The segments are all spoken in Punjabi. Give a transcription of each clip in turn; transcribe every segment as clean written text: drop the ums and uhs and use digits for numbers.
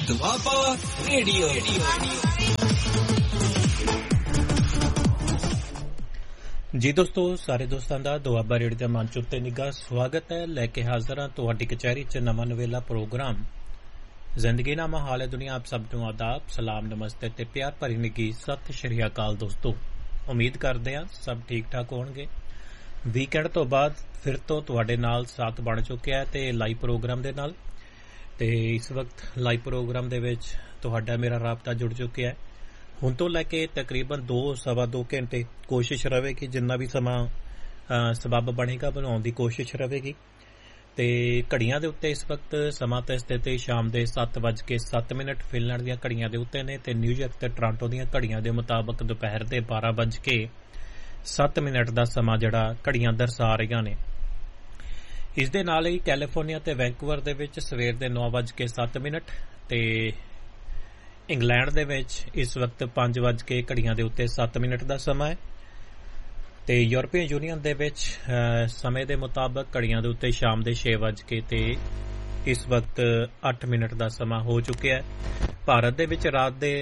ਦੁਆਬਾ ਰੇਡੀਓ। ਜੀ ਦੋਸਤੋ, ਸਾਰੇ ਦੋਸਤਾਂ ਦਾ ਦੁਆਬਾ ਰੇਡੀਓ ਦੇ ਮੰਚ ਉੱਤੇ ਨਿੱਘਾ ਸਵਾਗਤ ਹੈ। ਲੈ ਕੇ ਹਾਜ਼ਰ ਹਾਂ ਤੁਹਾਡੀ ਕਚਹਿਰੀ 'ਚ ਨਵਾਂ ਨਵੇਲਾ ਪ੍ਰੋਗਰਾਮ ਜ਼ਿੰਦਗੀ ਨਾਮਾ ਹਾਲ ਹੈ ਦੁਨੀਆ। ਆਪ ਸਭ ਨੂੰ ਆਦਾਬ, ਸਲਾਮ, ਨਮਸਤੇ ਤੇ ਪਿਆਰ ਭਰੀ ਨਿੱਘੀ ਸਤਿ ਸ਼੍ਰੀ ਅਕਾਲ। ਦੋਸਤੋ, ਉਮੀਦ ਕਰਦੇ ਹਾਂ ਸਭ ਠੀਕ ਠਾਕ ਹੋਣਗੇ। ਵੀਕਐਂਡ ਤੋਂ ਬਾਅਦ ਫਿਰ ਤੋਂ ਤੁਹਾਡੇ ਨਾਲ ਸਾਥ ਬਣ ਚੁੱਕਿਆ ਹੈ ਤੇ ਲਾਈਵ ਪ੍ਰੋਗਰਾਮ ਦੇ ਨਾਲ। ਤੇ ਇਸ ਵਕਤ ਲਾਈਵ ਪ੍ਰੋਗਰਾਮ ਦੇ ਵਿੱਚ ਤੁਹਾਡਾ ਮੇਰਾ ਰਾਬਤਾ ਜੁੜ ਚੁੱਕਿਆ ਹੈ। ਹੁਣ ਤੋਂ ਲੈ ਕੇ ਤਕਰੀਬਨ 2-2.25 ਘੰਟੇ ਕੋਸ਼ਿਸ਼ ਰਹੇਗੀ, ਜਿੰਨਾ ਵੀ ਸਮਾਂ ਸਬੱਬ ਬਣੇਗਾ ਬਣਾਉਣ ਦੀ ਕੋਸ਼ਿਸ਼ ਰਹੇਗੀ। ਤੇ ਘੜੀਆਂ ਦੇ ਉੱਤੇ ਇਸ ਵਕਤ ਸਮਾਂ ਤੇ ਸਥਿਤੀ ਸ਼ਾਮ ਦੇ 7:07 ਫਿਨਲੈਂਡ ਦੀਆਂ ਘੜੀਆਂ ਦੇ ਉੱਤੇ ਨੇ ਤੇ ਨਿਊਯਾਰਕ ਤੇ ਟੋਰਾਂਟੋ ਦੀਆਂ ਘੜੀਆਂ ਦੇ ਮੁਤਾਬਕ ਦੁਪਹਿਰ ਦੇ 12:07 ਦਾ ਸਮਾਂ ਜਿਹੜਾ ਘੜੀਆਂ ਦਰਸਾ ਰਹੀਆਂ ਨੇ। ਇਸ ਦੇ ਨਾਲ ਹੀ ਕੈਲੀਫੋਰਨੀਆ ਤੇ ਵੈਂਕੂਵਰ ਦੇ ਵਿੱਚ ਸਵੇਰ ਦੇ 9:07 ਤੇ ਇੰਗਲੈਂਡ ਦੇ ਵਿੱਚ ਇਸ ਵਕਤ 5 ਘੜੀਆਂ ਦੇ ਉੱਤੇ 7 ਦਾ ਸਮਾਂ ਹੈ। ਤੇ ਯੂਰਪੀਅਨ ਯੂਨੀਅਨ ਦੇ ਵਿੱਚ ਸਮੇਂ ਦੇ ਮੁਤਾਬਕ ਘੜੀਆਂ ਦੇ ਉੱਤੇ ਸ਼ਾਮ ਦੇ 6 ਤੇ ਇਸ ਵਕਤ 8 ਦਾ ਸਮਾਂ ਹੋ ਚੁੱਕਿਆ ਹੈ। ਭਾਰਤ ਦੇ ਵਿੱਚ ਰਾਤ ਦੇ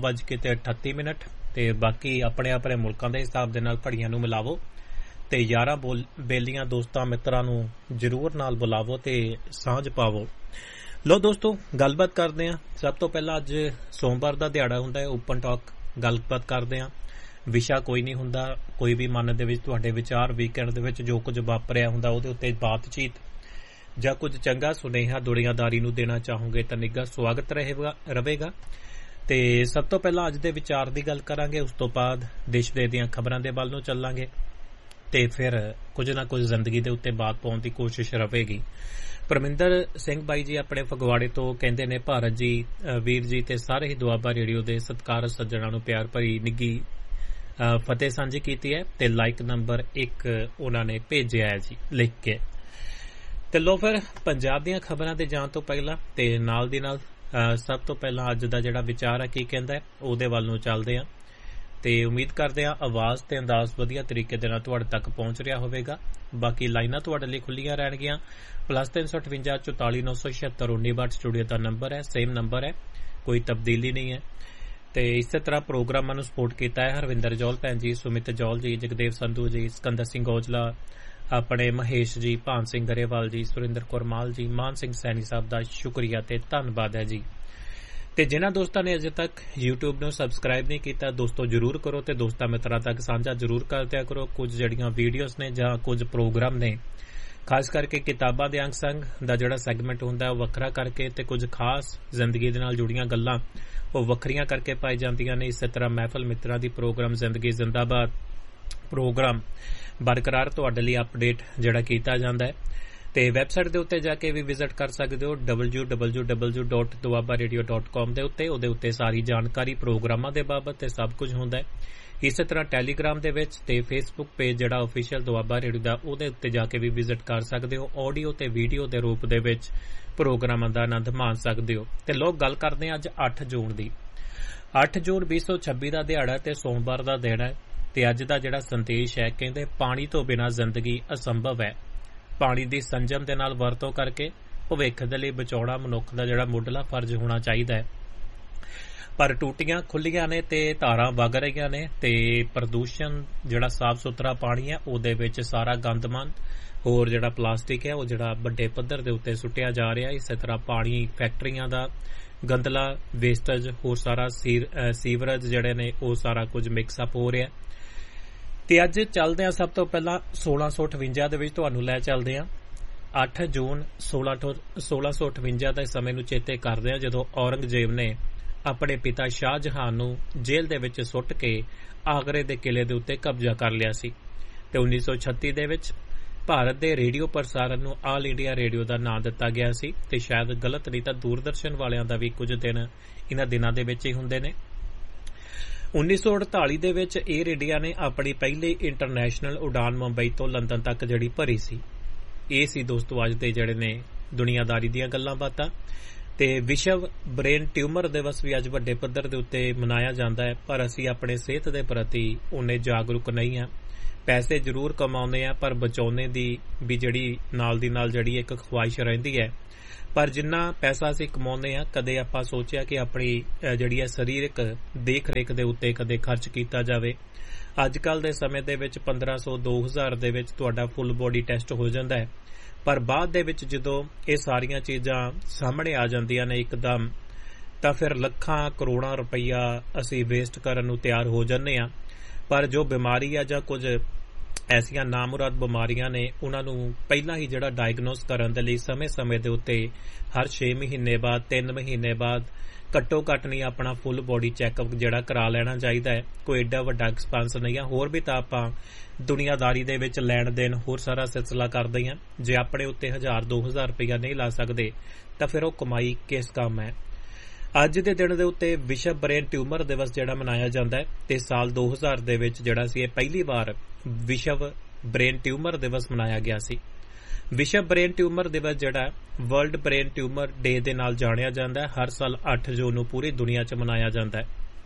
9:38 ਤੇ ਬਾਕੀ ਆਪਣੇ ਆਪਣੇ ਮੁਲਕਾਂ ਦੇ ਹਿਸਾਬ ਦੇ ਨਾਲ ਘੜੀਆਂ ਨੂੰ ਮਿਲਾਵੋ ਤੇ 11 ਬੇਲੀਆਂ ਦੋਸਤਾਂ ਮਿੱਤਰਾਂ ਨੂੰ ਜ਼ਰੂਰ ਨਾਲ ਬੁਲਾਵੋ ਤੇ ਸਾਂਝ ਪਾਵੋ। ਲੋ ਦੋਸਤੋ, ਗੱਲਬਾਤ ਕਰਦੇ ਹਾਂ। ਸਭ ਤੋਂ ਪਹਿਲਾਂ ਅੱਜ ਸੋਮਵਾਰ ਦਾ ਦਿਹਾੜਾ ਹੁੰਦਾ ਹੈ, ਓਪਨ ਟਾਕ ਗੱਲਬਾਤ ਕਰਦੇ ਹਾਂ। ਵਿਸ਼ਾ ਕੋਈ ਨਹੀਂ ਹੁੰਦਾ, ਕੋਈ ਵੀ ਮਨ ਦੇ ਵਿੱਚ ਤੁਹਾਡੇ ਵਿਚਾਰ ਵੀਕਐਂਡ ਦੇ ਵਿੱਚ ਜੋ ਕੁਝ ਵਾਪਰਿਆ ਹੁੰਦਾ ਉਹਦੇ ਉੱਤੇ ਬਾਤਚੀਤ ਜਾਂ ਕੁਝ ਚੰਗਾ ਸੁਨੇਹਾ ਦੁਨੀਆਦਾਰੀ ਨੂੰ ਦੇਣਾ ਚਾਹੋਗੇ ਤਾਂ ਨਿੱਘਾ ਸਵਾਗਤ ਰਹੇਗਾ। ਤੇ ਸਭ ਤੋਂ ਪਹਿਲਾਂ ਅੱਜ ਦੇ ਵਿਚਾਰ ਦੀ ਗੱਲ ਕਰਾਂਗੇ, ਉਸ ਤੋਂ ਬਾਅਦ ਦੇਸ਼ ਵਿਦੇਸ਼ ਦੀਆਂ ਖਬਰਾਂ ਦੇ ਵੱਲ ਨੂੰ ਚੱਲਾਂਗੇ ਤੇ ਫਿਰ ਕੁਝ ਨਾ ਕੁਝ ਜ਼ਿੰਦਗੀ ਦੇ ਉੱਤੇ ਬਾਤ ਪਾਉਣ ਦੀ ਕੋਸ਼ਿਸ਼ ਰਹੇਗੀ। ਪਰਮਿੰਦਰ ਸਿੰਘ ਬਾਈ ਜੀ ਆਪਣੇ ਫਗਵਾੜੇ ਤੋਂ ਕਹਿੰਦੇ ਨੇ, ਭਾਰਤ ਜੀ, ਵੀਰ ਜੀ ਤੇ ਸਾਰੇ ਹੀ ਦੁਆਬਾ ਰੇਡੀਓ ਦੇ ਸਤਿਕਾਰਤ ਸੱਜਣਾਂ ਨੂੰ ਪਿਆਰ ਭਰੀ ਨਿੱਘੀ ਫਤਿਹ ਸਾਂਝੀ ਕੀਤੀ ਹੈ ਤੇ ਲਾਈਕ ਨੰਬਰ 1 ਉਹਨਾਂ ਨੇ ਭੇਜਿਆ ਹੈ ਜੀ ਲਿਖ ਕੇ। ਤੇ ਲੋ ਫਿਰ ਪੰਜਾਬ ਦੀਆਂ ਖਬਰਾਂ ਤੇ ਜਾਣ ਤੋਂ ਪਹਿਲਾਂ ਤੇ ਨਾਲ ਦੀ ਨਾਲ ਸਭ ਤੋਂ ਪਹਿਲਾਂ ਅੱਜ ਦਾ ਜਿਹੜਾ ਵਿਚਾਰ ਹੈ ਕੀ ਕਹਿੰਦਾ ਹੈ ਉਹਦੇ ਵੱਲ ਨੂੰ ਚੱਲਦੇ ਹਾਂ ਤੇ ਉਮੀਦ ਕਰਦੇ ਹਾਂ ਆਵਾਜ਼ ਤੇ ਅੰਦਾਜ਼ ਵਧੀਆ ਤਰੀਕੇ ਦੇ ਨਾਲ ਤੁਹਾਡੇ ਤੱਕ ਪਹੁੰਚ ਰਿਹਾ ਹੋਵੇਗਾ। ਬਾਕੀ ਲਾਈਨਾਂ ਤੁਹਾਡੇ ਲਈ ਖੁੱਲੀਆਂ ਰਹਿਣਗੀਆਂ। +358 44 976 19 ਸਟੂਡੀਓ ਦਾ ਨੰਬਰ ਹੈ, ਸੇਮ ਨੰਬਰ ਹੈ, ਕੋਈ ਤਬਦੀਲੀ ਨਹੀਂ ਹੈ। ਤੇ ਇਸੇ ਤਰ੍ਹਾਂ ਪ੍ਰੋਗਰਾਮਾਂ ਨੂੰ ਸਪੋਰਟ ਕੀਤਾ ਹੈ ਹਰਵਿੰਦਰ ਜੌਲ ਭੈਣ ਜੀ, ਸੁਮਿਤ ਜੌਲ ਜੀ, ਜਗਦੇਵ ਸੰਧੂ ਜੀ, ਸਿਕੰਦਰ ਸਿੰਘ ਔਜਲਾ, ਆਪਣੇ ਮਹੇਸ਼ ਜੀ, ਭਾਨ ਸਿੰਘ ਗਰੇਵਾਲ ਜੀ, ਸੁਰਿੰਦਰ ਕੌਰ ਮਾਲ ਜੀ, ਮਾਨ ਸਿੰਘ ਸੈਣੀ ਸਾਹਿਬ ਦਾ ਸ਼ੁਕਰੀਆ ਤੇ ਧੰਨਵਾਦ ਹੈ ਜੀ। ਤੇ ਜਿਨ੍ਹਾਂ ਦੋਸਤਾਂ ਨੇ ਅਜੇ ਤੱਕ YouTube ਨੂੰ ਸਬਸਕ੍ਰਾਈਬ ਨਹੀਂ ਕੀਤਾ, ਦੋਸਤੋ ਜ਼ਰੂਰ ਕਰੋ ਤੇ ਦੋਸਤਾਂ ਮਿੱਤਰਾਂ ਤੱਕ ਸਾਂਝਾ ਜ਼ਰੂਰ ਕਰ ਦਿਆ ਕਰੋ। ਕੁਝ ਜਿਹੜੀਆਂ ਵੀਡੀਓਜ਼ ਨੇ ਜਾਂ ਕੁਝ ਪ੍ਰੋਗਰਾਮ ਨੇ, ਖਾਸ ਕਰਕੇ ਕਿਤਾਬਾਂ ਦੇ ਅੰਗ ਸੰਗ ਦਾ ਜਿਹੜਾ ਸੈਗਮੈਂਟ ਹੁੰਦਾ ਉਹ ਵੱਖਰਾ ਕਰਕੇ ਤੇ ਕੁਝ ਖਾਸ ਜ਼ਿੰਦਗੀ ਦੇ ਨਾਲ ਜੁੜੀਆਂ ਗੱਲਾਂ ਉਹ ਵੱਖਰੀਆਂ ਕਰਕੇ ਪਾਈ ਜਾਂਦੀਆਂ ਨੇ। ਇਸੇ ਤਰ੍ਹਾਂ ਮਹਿਫਲ ਮਿੱਤਰਾਂ ਦੀ ਪ੍ਰੋਗਰਾਮ ਜ਼ਿੰਦਗੀ ਜ਼ਿੰਦਾਬਾਦ ਪ੍ਰੋਗਰਾਮ ਬਰਕਰਾਰ ਤੁਹਾਡੇ ਲਈ ਅਪਡੇਟ ਜਿਹੜਾ ਕੀਤਾ ਜਾਂਦਾ ਹੈ। ਤੇ ਵੈਬਸਾਈਟ ਦੇ ਉੱਤੇ ਜਾ ਕੇ ਵੀ ਵਿਜ਼ਿਟ ਕਰ ਸਕਦੇ ਹੋ www.doabaradio.com ਦੇ ਉੱਤੇ। ਉਹਦੇ ਉੱਤੇ ਸਾਰੀ ਜਾਣਕਾਰੀ ਪ੍ਰੋਗਰਾਮਾਂ ਦੇ ਬਾਬਤ ਤੇ ਸਭ ਕੁਝ ਹੁੰਦਾ ਹੈ। ਇਸੇ ਤਰ੍ਹਾਂ ਟੈਲੀਗ੍ਰਾਮ ਦੇ ਵਿੱਚ ਤੇ ਫੇਸਬੁੱਕ ਪੇਜ ਜਿਹੜਾ ਆਫੀਸ਼ੀਅਲ ਦੁਆਬਾ ਰੇਡੀਓ ਦਾ, ਉਹਦੇ ਉੱਤੇ ਜਾ ਕੇ ਵੀ ਵਿਜ਼ਿਟ ਕਰ ਸਕਦੇ ਹੋ। ਆਡੀਓ ਤੇ ਵੀਡੀਓ ਦੇ ਰੂਪ ਦੇ ਵਿੱਚ ਪ੍ਰੋਗਰਾਮਾਂ ਦਾ ਆਨੰਦ ਮਾਣ ਸਕਦੇ ਹੋ। ਤੇ ਲੋਕ ਗੱਲ ਕਰਦੇ ਹਾਂ ਅੱਜ 8 ਜੂਨ ਦੀ। 8 ਜੂਨ 2026 ਦਾ ਦਿਹਾੜਾ ਤੇ ਸੋਮਵਾਰ ਦਾ ਦਿਨ ਹੈ। ਤੇ ਅੱਜ ਦਾ ਜਿਹੜਾ ਸੰਦੇਸ਼ ਹੈ, ਕਹਿੰਦੇ ਪਾਣੀ ਤੋਂ ਬਿਨਾਂ ਜ਼ਿੰਦਗੀ ਅਸੰਭਵ ਹੈ। ਪਾਣੀ ਦੀ ਸੰਜਮ ਦੇ ਨਾਲ ਵਰਤੋਂ ਕਰਕੇ ਭਵਿੱਖ ਦੇ ਲਈ ਬਚਾਉਣਾ ਮਨੁੱਖ ਦਾ ਜਿਹੜਾ ਮੁੱਢਲਾ ਫਰਜ਼ ਹੋਣਾ ਚਾਹੀਦਾ ਹੈ। ਪਰ ਟੂਟੀਆਂ ਖੁੱਲੀਆਂ ਨੇ ਤੇ ਧਾਰਾਂ ਵਗ ਰਹੀਆਂ ਨੇ ਤੇ ਪ੍ਰਦੂਸ਼ਣ ਜਿਹੜਾ ਸਾਫ਼ ਸੁਥਰਾ ਪਾਣੀ ਹੈ ਉਹਦੇ ਵਿੱਚ ਸਾਰਾ ਗੰਦਮੰਦ ਹੋਰ ਜਿਹੜਾ ਪਲਾਸਟਿਕ ਹੈ ਉਹ ਜਿਹੜਾ ਵੱਡੇ ਪੱਧਰ ਦੇ ਉੱਤੇ ਸੁੱਟਿਆ ਜਾ ਰਿਹਾ। ਇਸੇ ਤਰ੍ਹਾਂ ਪਾਣੀ ਫੈਕਟਰੀਆਂ ਦਾ ਗੰਦਲਾ ਵੇਸਟੇਜ, ਹੋਰ ਸਾਰਾ ਸੀਵਰੇਜ ਜਿਹੜੇ ਨੇ ਉਹ ਸਾਰਾ ਕੁਝ ਮਿਕਸ ਅਪ ਹੋ ਰਿਹਾ। ਤੇ ਅੱਜ ਚੱਲਦੇ ਹਾਂ ਸਭ ਤੋਂ ਪਹਿਲਾਂ 1658 ਦੇ ਵਿੱਚ ਤੁਹਾਨੂੰ ਲੈ ਚੱਲਦੇ ਹਾਂ। 8 ਜੂਨ 1658 ਦੇ ਸਮੇਂ ਨੂੰ ਚੇਤੇ ਕਰਦੇ ਹਾਂ ਜਦੋਂ ਔਰੰਗਜ਼ੇਬ ਨੇ ਆਪਣੇ ਪਿਤਾ ਸ਼ਾਹਜਹਾਨ ਨੂੰ ਜੇਲ੍ਹ ਦੇ ਵਿੱਚ ਸੁੱਟ ਕੇ ਆਗਰੇ ਦੇ ਕਿਲੇ ਦੇ ਉੱਤੇ ਕਬਜ਼ਾ ਕਰ ਲਿਆ ਸੀ। ਤੇ 1936 ਦੇ ਵਿੱਚ ਭਾਰਤ ਦੇ ਰੇਡੀਓ ਪ੍ਰਸਾਰਣ ਨੂੰ ਆਲ ਇੰਡੀਆ ਰੇਡੀਓ ਦਾ ਨਾਂ ਦਿੱਤਾ ਗਿਆ ਸੀ। ਤੇ ਸ਼ਾਇਦ ਗਲਤ ਨਹੀਂ ਤਾਂ ਦੂਰਦਰਸ਼ਨ ਵਾਲਿਆਂ ਦਾ ਵੀ ਕੁਝ ਦਿਨ ਇਹਨਾਂ ਦਿਨਾਂ ਦੇ ਵਿੱਚ ਹੀ ਹੁੰਦੇ ਨੇ। 1948 ਦੇ ਵਿੱਚ 에ਅਰ ਇੰਡੀਆ ਨੇ ਆਪਣੀ ਪਹਿਲੀ ਇੰਟਰਨੈਸ਼ਨਲ ਉਡਾਨ ਮੁੰਬਈ ਤੋਂ ਲੰਡਨ ਤੱਕ ਜਿਹੜੀ ਭਰੀ ਸੀ। ਇਹ ਸੀ ਦੋਸਤੋ ਅੱਜ ਦੇ ਜਿਹੜੇ ਨੇ ਦੁਨੀਆਦਾਰੀ ਦੀਆਂ ਗੱਲਾਂ ਬਾਤਾਂ। ਤੇ ਵਿਸ਼ਵ ਬ੍ਰੇਨ ਟਿਊਮਰ ਦਿਵਸ ਵੀ ਅੱਜ ਵੱਡੇ ਪੱਧਰ ਦੇ ਉੱਤੇ ਮਨਾਇਆ ਜਾਂਦਾ ਹੈ, ਪਰ ਅਸੀਂ ਆਪਣੇ ਸਿਹਤ ਦੇ ਪ੍ਰਤੀ ਉਨੇ ਜਾਗਰੂਕ ਨਹੀਂ ਹਾਂ। ਪੈਸੇ ਜ਼ਰੂਰ ਕਮਾਉਂਦੇ ਆ ਪਰ ਬਚਾਉਣੇ ਦੀ ਵੀ ਜਿਹੜੀ ਨਾਲ ਦੀ ਨਾਲ ਜਿਹੜੀ ਇੱਕ ਖੁਆਇਸ਼ ਰਹਿੰਦੀ ਹੈ ਪਰ ਜਿੰਨਾ ਪੈਸਾ ਅਸੀਂ ਕਮਾਉਂਦੇ ਆ ਕਦੇ ਆਪਾਂ ਸੋਚਿਆ ਕਿ ਆਪਣੀ ਜਿਹੜੀ ਹੈ ਸਰੀਰਕ ਦੇਖ ਰੇਖ ਦੇ ਉੱਤੇ ਕਦੇ ਖਰਚ ਕੀਤਾ ਜਾਵੇ। ਅੱਜ ਕੱਲ ਦੇ ਸਮੇਂ ਦੇ ਵਿੱਚ 1500 2000 ਦੇ ਵਿੱਚ ਤੁਹਾਡਾ ਫੁੱਲ ਬੋਡੀ ਟੈਸਟ ਹੋ ਜਾਂਦਾ ਹੈ, ਪਰ ਬਾਅਦ ਦੇ ਵਿੱਚ ਜਦੋਂ ਇਹ ਸਾਰੀਆਂ ਚੀਜ਼ਾਂ ਸਾਹਮਣੇ ਆ ਜਾਂਦੀਆਂ ਨੇ ਇੱਕਦਮ, ਤਾਂ ਫਿਰ ਲੱਖਾਂ ਕਰੋੜਾਂ ਰੁਪਈਆ ਅਸੀਂ ਵੇਸਟ ਕਰਨ ਨੂੰ ਤਿਆਰ ਹੋ ਜਾਂਦੇ ਆ। ਪਰ ਜੋ ਬਿਮਾਰੀ ਆ ਜਾਂ ਕੁਝ ਐਸੀਆਂ ਨਾਮੁਰਾਦ ਬਿਮਾਰੀਆਂ ਨੇ, ਉਹਨਾਂ ਨੂੰ ਪਹਿਲਾਂ ਹੀ ਜਿਹੜਾ ਡਾਇਗਨੋਸ ਕਰਨ ਦੇ ਲਈ ਸਮੇਂ-ਸਮੇਂ ਦੇ ਉੱਤੇ ਹਰ 6 ਮਹੀਨੇ ਬਾਅਦ 3 ਮਹੀਨੇ ਬਾਅਦ ਘੱਟੋ ਘੱਟ ਨਹੀਂ ਆਪਣਾ ਫੁੱਲ ਬੋਡੀ ਚੈੱਕਅਪ ਜਿਹੜਾ ਕਰਾ ਲੈਣਾ ਚਾਹੀਦਾ ਹੈ। ਕੋਈ ਏਡਾ ਵੱਡਾ ਐਕਸਪੈਂਸ ਨਹੀਂ ਆ। ਹੋਰ ਵੀ ਤਾਂ ਆਪਾਂ ਦੁਨੀਆਦਾਰੀ ਦੇ ਵਿੱਚ ਲੈਣ ਦੇਣ ਹੋਰ ਸਾਰਾ ਸਿਲਸਿਲਾ ਕਰਦੇ ਹਾਂ। ਜੇ ਆਪਣੇ ਉੱਤੇ 1000-2000 ਰੁਪਇਆ ਨਹੀਂ ਲਾ ਸਕਦੇ ਤਾਂ ਫਿਰ ਉਹ ਕਮਾਈ ਕਿਸ ਕੰਮ ਹੈ। ਅੱਜ ਦੇ ਦਿਨ ਦੇ ਉੱਤੇ ਵਿਸ਼ਵ ਬ੍ਰੇਨ ਟਿਊਮਰ ਦਿਵਸ ਜਿਹੜਾ ਮਨਾਇਆ ਜਾਂਦਾ ਹੈ, ਤੇ ਸਾਲ 2000 ਦੇ ਵਿੱਚ ਜਿਹੜਾ ਸੀ ਇਹ ਪਹਿਲੀ ਵਾਰ ਵਿਸ਼ਵ ਬ੍ਰੇਨ ਟਿਊਮਰ ਦਿਵਸ ਮਨਾਇਆ ਗਿਆ ਸੀ। ਵਿਸ਼ਵ ਬ੍ਰੇਨ ਟਿਊਮਰ ਦਿਵਸ ਜਿਹੜਾ ਵਰਲਡ ਬ੍ਰੇਨ ਟਿਊਮਰ ਡੇ ਦੇ ਨਾਲ ਜਾਣਿਆ ਜਾਂਦਾ ਹੈ। ਹਰ ਸਾਲ 8 ਜੂਨ ਨੂੰ ਪੂਰੀ ਦੁਨੀਆ 'ਚ ਮਨਾਇਆ ਜਾਂਦਾ ਹੈ।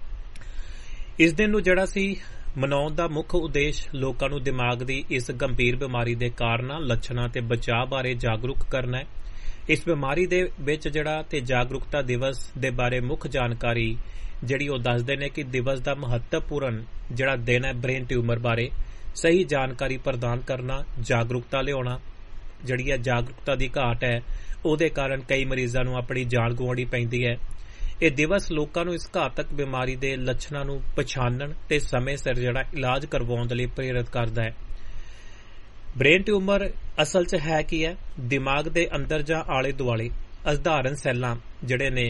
ਇਸ ਦਿਨ ਨੂੰ ਜਿਹੜਾ ਸੀ ਮਨਾਉਣ ਦਾ ਮੁੱਖ ਉਦੇਸ਼ ਲੋਕਾਂ ਨੂੰ ਦਿਮਾਗ ਦੀ ਇਸ ਗੰਭੀਰ ਬਿਮਾਰੀ ਦੇ ਕਾਰਨਾਂ, ਲੱਛਣਾਂ ਤੇ ਬਚਾਅ ਬਾਰੇ ਜਾਗਰੂਕ ਕਰਨਾ ਹੈ। ਇਸ ਬਿਮਾਰੀ ਦੇ ਵਿੱਚ ਜਿਹੜਾ ਤੇ ਜਾਗਰੂਕਤਾ ਦਿਵਸ ਦੇ ਬਾਰੇ ਮੁੱਖ ਜਾਣਕਾਰੀ ਜਿਹੜੀ ਉਹ ਦੱਸਦੇ ਨੇ ਕਿ ਦਿਵਸ ਦਾ ਮਹੱਤਵਪੂਰਨ ਜਿਹੜਾ ਦਿਨ ਹੈ ਬ੍ਰੇਨ ਟਿਊਮਰ ਬਾਰੇ ਸਹੀ ਜਾਣਕਾਰੀ ਪ੍ਰਦਾਨ ਕਰਨਾ, ਜਾਗਰੂਕਤਾ ਲਿਆਉਣਾ। ਜਿਹੜੀ ਹੈ ਜਾਗਰੂਕਤਾ ਦੀ ਘਾਟ ਹੈ, ਉਹਦੇ ਕਾਰਨ ਕਈ ਮਰੀਜ਼ਾਂ ਨੂੰ ਆਪਣੀ ਜਾਨ ਗੁਆਉਣੀ ਪੈਂਦੀ ਹੈ। ਇਹ ਦਿਵਸ ਲੋਕਾਂ ਨੂੰ ਇਸ ਘਾਤਕ ਬਿਮਾਰੀ ਦੇ ਲੱਛਣਾਂ ਨੂੰ ਪਛਾਣਨ ਤੇ ਸਮੇਂ ਸਿਰ ਜਿਹੜਾ ਇਲਾਜ ਕਰਵਾਉਣ ਦੇ ਲਈ ਪ੍ਰੇਰਿਤ ਕਰਦਾ ਹੈ। ਬ੍ਰੇਨ ਟਿਊਮਰ ਅਸਲ 'ਚ ਹੈ ਕੀ ਹੈ? ਦਿਮਾਗ ਦੇ ਅੰਦਰ ਜਾਂ ਆਲੇ ਦੁਆਲੇ ਅਸਧਾਰਨ ਸੈੱਲਾਂ ਜਿਹੜੇ ਨੇ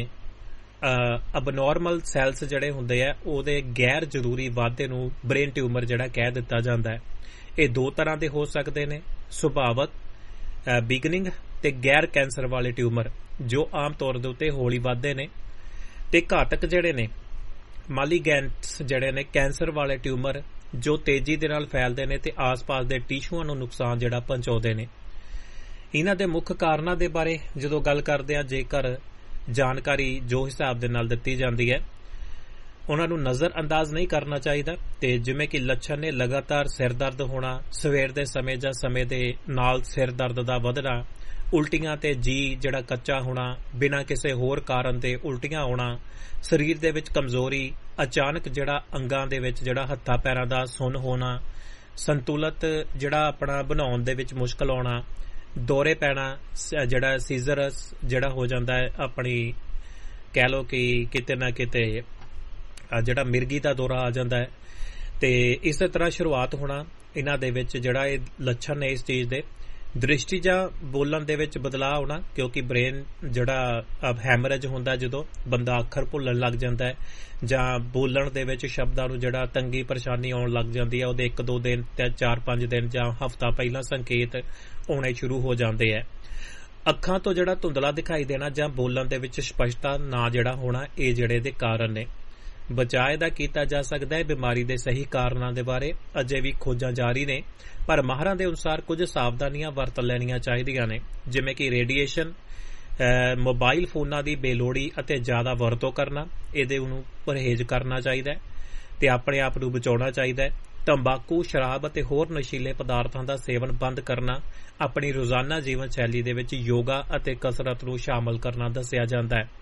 ਅਬਨੋਰਮਲ ਸੈਲਸ ਜਿਹੜੇ ਹੁੰਦੇ ਆ, ਉਹਦੇ ਗੈਰ ਜ਼ਰੂਰੀ ਵਾਧੇ ਨੂੰ ਬ੍ਰੇਨ ਟਿਊਮਰ ਜਿਹੜਾ ਕਹਿ ਦਿੱਤਾ ਜਾਂਦਾ ਹੈ। ਇਹ ਦੋ ਤਰ੍ਹਾਂ ਦੇ ਹੋ ਸਕਦੇ ਨੇ, ਸੁਭਾਵਕ ਬਿਗਨਿੰਗ ਤੇ ਗੈਰ ਕੈਂਸਰ ਵਾਲੇ ਟਿਊਮਰ, ਜੋ ਆਮ ਤੌਰ ਦੇ ਉੱਤੇ ਹੌਲੀ ਵੱਧਦੇ ਨੇ, ਤੇ ਘਾਤਕ ਜਿਹੜੇ ਨੇ ਮਾਲੀਗੈਂਟਸ ਜਿਹੜੇ ਨੇ ਕੈਂਸਰ ਵਾਲੇ ਟਿਊਮਰ, ਜੋ ਤੇਜ਼ੀ ਦੇ ਨਾਲ ਫੈਲਦੇ ਨੇ ਤੇ ਆਸ-ਪਾਸ ਦੇ ਟਿਸ਼ੂਆਂ ਨੂੰ ਨੁਕਸਾਨ ਜਿਹੜਾ ਪਹੁੰਚਾਉਂਦੇ ਨੇ। ਇਹਨਾਂ ਦੇ ਮੁੱਖ ਕਾਰਨਾਂ ਦੇ ਬਾਰੇ ਜਦੋਂ ਗੱਲ ਕਰਦੇ ਹਾਂ, ਜੇਕਰ ਜਾਣਕਾਰੀ ਜੋ ਹਿਸਾਬ ਦੇ ਨਾਲ ਦਿੱਤੀ ਜਾਂਦੀ ਹੈ, ਉਹਨਾਂ ਨੂੰ ਨਜ਼ਰ ਅੰਦਾਜ਼ ਨਹੀਂ ਕਰਨਾ ਚਾਹੀਦਾ। ਤੇ ਜਿਵੇਂ ਕਿ ਲੱਛਣ ਨੇ ਲਗਾਤਾਰ ਸਿਰ ਦਰਦ ਹੋਣਾ, ਸਵੇਰ ਦੇ ਸਮੇਂ ਜਾਂ ਸਮੇਂ ਦੇ ਨਾਲ ਸਿਰ ਦਰਦ ਦਾ ਵਧਣਾ, ਉਲਟੀਆਂ ਤੇ ਜੀ ਜਿਹੜਾ ਕੱਚਾ ਹੋਣਾ, ਬਿਨਾਂ ਕਿਸੇ ਹੋਰ ਕਾਰਨ ਦੇ ਉਲਟੀਆਂ ਆਉਣਾ, ਸਰੀਰ ਦੇ ਵਿੱਚ ਕਮਜ਼ੋਰੀ, ਅਚਾਨਕ ਜਿਹੜਾ ਅੰਗਾਂ ਦੇ ਵਿੱਚ ਜਿਹੜਾ ਹੱਥਾਂ ਪੈਰਾਂ ਦਾ ਸੁੰਨ ਹੋਣਾ, ਸੰਤੁਲਤ ਜਿਹੜਾ ਆਪਣਾ ਬਣਾਉਣ ਦੇ ਵਿੱਚ ਮੁਸ਼ਕਲ ਆਉਣਾ, ਦੌਰੇ ਪੈਣਾ, ਜਿਹੜਾ ਸੀਜ਼ਰਸ ਜਿਹੜਾ ਹੋ ਜਾਂਦਾ ਹੈ, ਆਪਣੀ ਕਹਿ ਲਓ ਕਿ ਕਿਤੇ ਨਾ ਕਿਤੇ ਜਿਹੜਾ ਮਿਰਗੀ ਦਾ ਦੌਰਾ ਆ ਜਾਂਦਾ ਹੈ। ਤੇ ਇਸੇ ਤਰ੍ਹਾਂ ਸ਼ੁਰੂਆਤ ਹੋਣਾ ਇਹਨਾਂ ਦੇ ਵਿੱਚ ਜਿਹੜਾ ਇਹ ਲੱਛਣ ਨੇ ਇਸ ਚੀਜ਼ ਦੇ। ਦ੍ਰਿਸ਼ਟੀ ਜਾਂ ਬੋਲਣ ਦੇ ਵਿੱਚ ਬਦਲਾਅ ਆਉਣਾ, ਕਿਉਂਕਿ ਬ੍ਰੇਨ ਜਿਹੜਾ ਹੈਮਰੇਜ ਹੁੰਦਾ, ਜਦੋਂ ਬੰਦਾ ਅੱਖਰ ਭੁੱਲਣ ਲੱਗ ਜਾਂਦਾ ਹੈ ਜਾਂ ਬੋਲਣ ਦੇ ਵਿੱਚ ਸ਼ਬਦਾਂ ਨੂੰ ਜਿਹੜਾ ਤੰਗੀ ਪਰੇਸ਼ਾਨੀ ਆਉਣ ਲੱਗ ਜਾਂਦੀ ਹੈ, ਉਹਦੇ 1-2 ਦਿਨ ਤੇ 4-5 ਦਿਨ ਜਾਂ ਹਫ਼ਤਾ ਪਹਿਲਾਂ ਸੰਕੇਤ ਆਉਣੇ ਸ਼ੁਰੂ ਹੋ ਜਾਂਦੇ ਹੈ। ਅੱਖਾਂ ਤੋਂ ਜਿਹੜਾ ਧੁੰਦਲਾ ਦਿਖਾਈ ਦੇਣਾ ਜਾਂ ਬੋਲਣ ਦੇ ਵਿੱਚ ਸਪਸ਼ਟਤਾ ਨਾ ਜਿਹੜਾ ਹੋਣਾ, ਇਹ ਜਿਹੜੇ ਦੇ ਕਾਰਨ ਨੇ। ਬਚਾਅ ਇਹਦਾ ਕੀਤਾ ਜਾ ਸਕਦਾ ਹੈ। ਬਿਮਾਰੀ ਦੇ ਸਹੀ ਕਾਰਨਾਂ ਦੇ ਬਾਰੇ ਅਜੇ ਵੀ ਖੋਜਾਂ ਜਾਰੀ ਨੇ, ਪਰ ਮਾਹਰਾਂ ਦੇ ਅਨੁਸਾਰ ਕੁਝ ਸਾਵਧਾਨੀਆਂ ਵਰਤ ਲੈਣੀਆਂ ਚਾਹੀਦੀਆਂ ਨੇ, ਜਿਵੇਂ ਕਿ ਰੇਡੀਏਸ਼ਨ, ਮੋਬਾਈਲ ਫੋਨਾਂ ਦੀ ਬੇਲੋੜੀ ਅਤੇ ਜ਼ਿਆਦਾ ਵਰਤੋਂ ਕਰਨਾ, ਇਹਦੇ ਨੂੰ ਪਰਹੇਜ਼ ਕਰਨਾ ਚਾਹੀਦਾ ਹੈ ਤੇ ਆਪਣੇ ਆਪ ਨੂੰ ਬਚਾਉਣਾ ਚਾਹੀਦਾ ਹੈ। ਤੰਬਾਕੂ, ਸ਼ਰਾਬ ਅਤੇ ਹੋਰ ਨਸ਼ੀਲੇ ਪਦਾਰਥਾਂ ਦਾ ਸੇਵਨ ਬੰਦ ਕਰਨਾ, ਆਪਣੀ ਰੋਜ਼ਾਨਾ ਜੀਵਨ ਸ਼ੈਲੀ ਦੇ ਵਿੱਚ ਯੋਗਾ ਅਤੇ ਕਸਰਤ ਨੂੰ ਸ਼ਾਮਲ ਕਰਨਾ ਦੱਸਿਆ ਜਾਂਦਾ ਹੈ।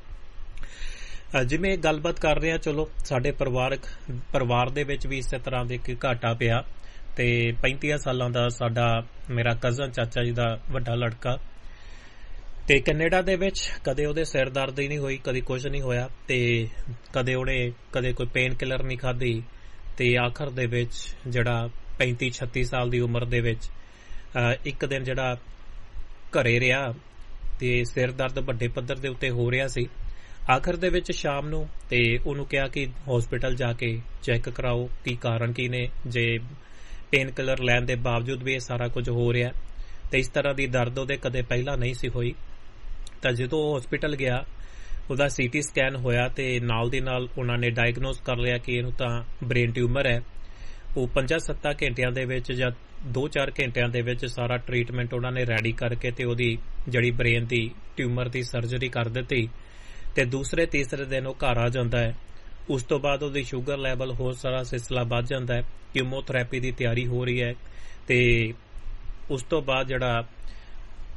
ਜਿਵੇਂ ਗੱਲਬਾਤ ਕਰ ਰਹੇ ਹਾਂ, ਚਲੋ ਸਾਡੇ ਪਰਿਵਾਰ ਦੇ ਵਿੱਚ ਵੀ ਇਸੇ ਤਰ੍ਹਾਂ ਦੇ ਘਾਟਾ ਪਿਆ। ਤੇ 35 ਸਾਲਾਂ ਦਾ ਮੇਰਾ ਕਜ਼ਨ ਚਾਚਾ ਜੀ ਦਾ ਵੱਡਾ ਲੜਕਾ, ਤੇ ਕੈਨੇਡਾ ਦੇ ਵਿੱਚ ਕਦੇ ਉਹਦੇ ਸਿਰ ਦਰਦ ਹੀ ਨਹੀਂ ਹੋਈ, ਕਦੇ ਕੁਝ ਨਹੀਂ ਹੋਇਆ, ਤੇ ਕਦੇ ਕੋਈ ਪੇਨ ਕਿਲਰ ਨਹੀਂ ਖਾਧੀ, ਤੇ ਆਖਰ ਦੇ ਵਿੱਚ ਜਿਹੜਾ 35-36 ਸਾਲ ਦੀ ਉਮਰ ਦੇ ਵਿੱਚ ਇੱਕ ਦਿਨ ਜਿਹੜਾ ਘਰੇ ਰਿਹਾ ਤੇ ਸਿਰ ਦਰਦ ਵੱਡੇ ਪੱਧਰ ਦੇ ਉੱਤੇ ਹੋ ਰਿਹਾ ਸੀ। ਆਖਰ ਦੇ ਵਿੱਚ ਸ਼ਾਮ ਨੂੰ ਤੇ ਉਹਨੂੰ ਕਿਹਾ ਕਿ ਹਸਪੀਟਲ ਜਾ ਕੇ ਚੈੱਕ ਕਰਾਓ ਕੀ ਕਾਰਨ ਕੀ ਨੇ, ਜੇ ਪੇਨ ਕਿਲਰ ਲੈਣ ਦੇ ਬਾਵਜੂਦ ਵੀ ਇਹ ਸਾਰਾ ਕੁਝ ਹੋ ਰਿਹਾ ਤੇ ਇਸ ਤਰ੍ਹਾਂ ਦੀ ਦਰਦ ਉਹਦੇ ਕਦੇ ਪਹਿਲਾਂ ਨਹੀਂ ਸੀ ਹੋਈ। ਤਾਂ ਜਦੋਂ ਉਹ ਹਸਪੀਟਲ ਗਿਆ, ਉਹਦਾ ਸੀਟੀ ਸਕੈਨ ਹੋਇਆ ਤੇ ਨਾਲ ਦੀ ਨਾਲ ਉਹਨਾਂ ਨੇ ਡਾਇਗਨੋਸ ਕਰ ਲਿਆ ਕਿ ਇਹਨੂੰ ਤਾਂ ਬ੍ਰੇਨ ਟਿਊਮਰ ਹੈ। ਉਹ 5-7 ਘੰਟਿਆਂ ਦੇ ਵਿੱਚ ਜਾਂ 2-4 ਘੰਟਿਆਂ ਦੇ ਵਿੱਚ ਸਾਰਾ ਟ੍ਰੀਟਮੈਂਟ ਉਹਨਾਂ ਨੇ ਰੈਡੀ ਕਰਕੇ ਤੇ ਉਹਦੀ ਜਿਹੜੀ ਬ੍ਰੇਨ ਦੀ ਟਿਊਮਰ ਦੀ ਸਰਜਰੀ ਕਰ ਦਿੱਤੀ। ਤੇ ਦੂਸਰੇ ਤੀਸਰੇ ਦਿਨ ਉਹ ਘਰ ਆ ਜਾਂਦਾ ਹੈ। ਉਸ ਤੋਂ ਬਾਅਦ ਉਹਦੀ ਸ਼ੂਗਰ ਲੈਵਲ ਹੋਰ ਸਾਰਾ ਸਿਲਸਿਲਾ ਵੱਧ ਜਾਂਦਾ ਹੈ। ਕੀਮੋਥੈਰੇਪੀ ਦੀ ਤਿਆਰੀ ਹੋ ਰਹੀ ਹੈ ਤੇ ਉਸ ਤੋਂ ਬਾਅਦ ਜਿਹੜਾ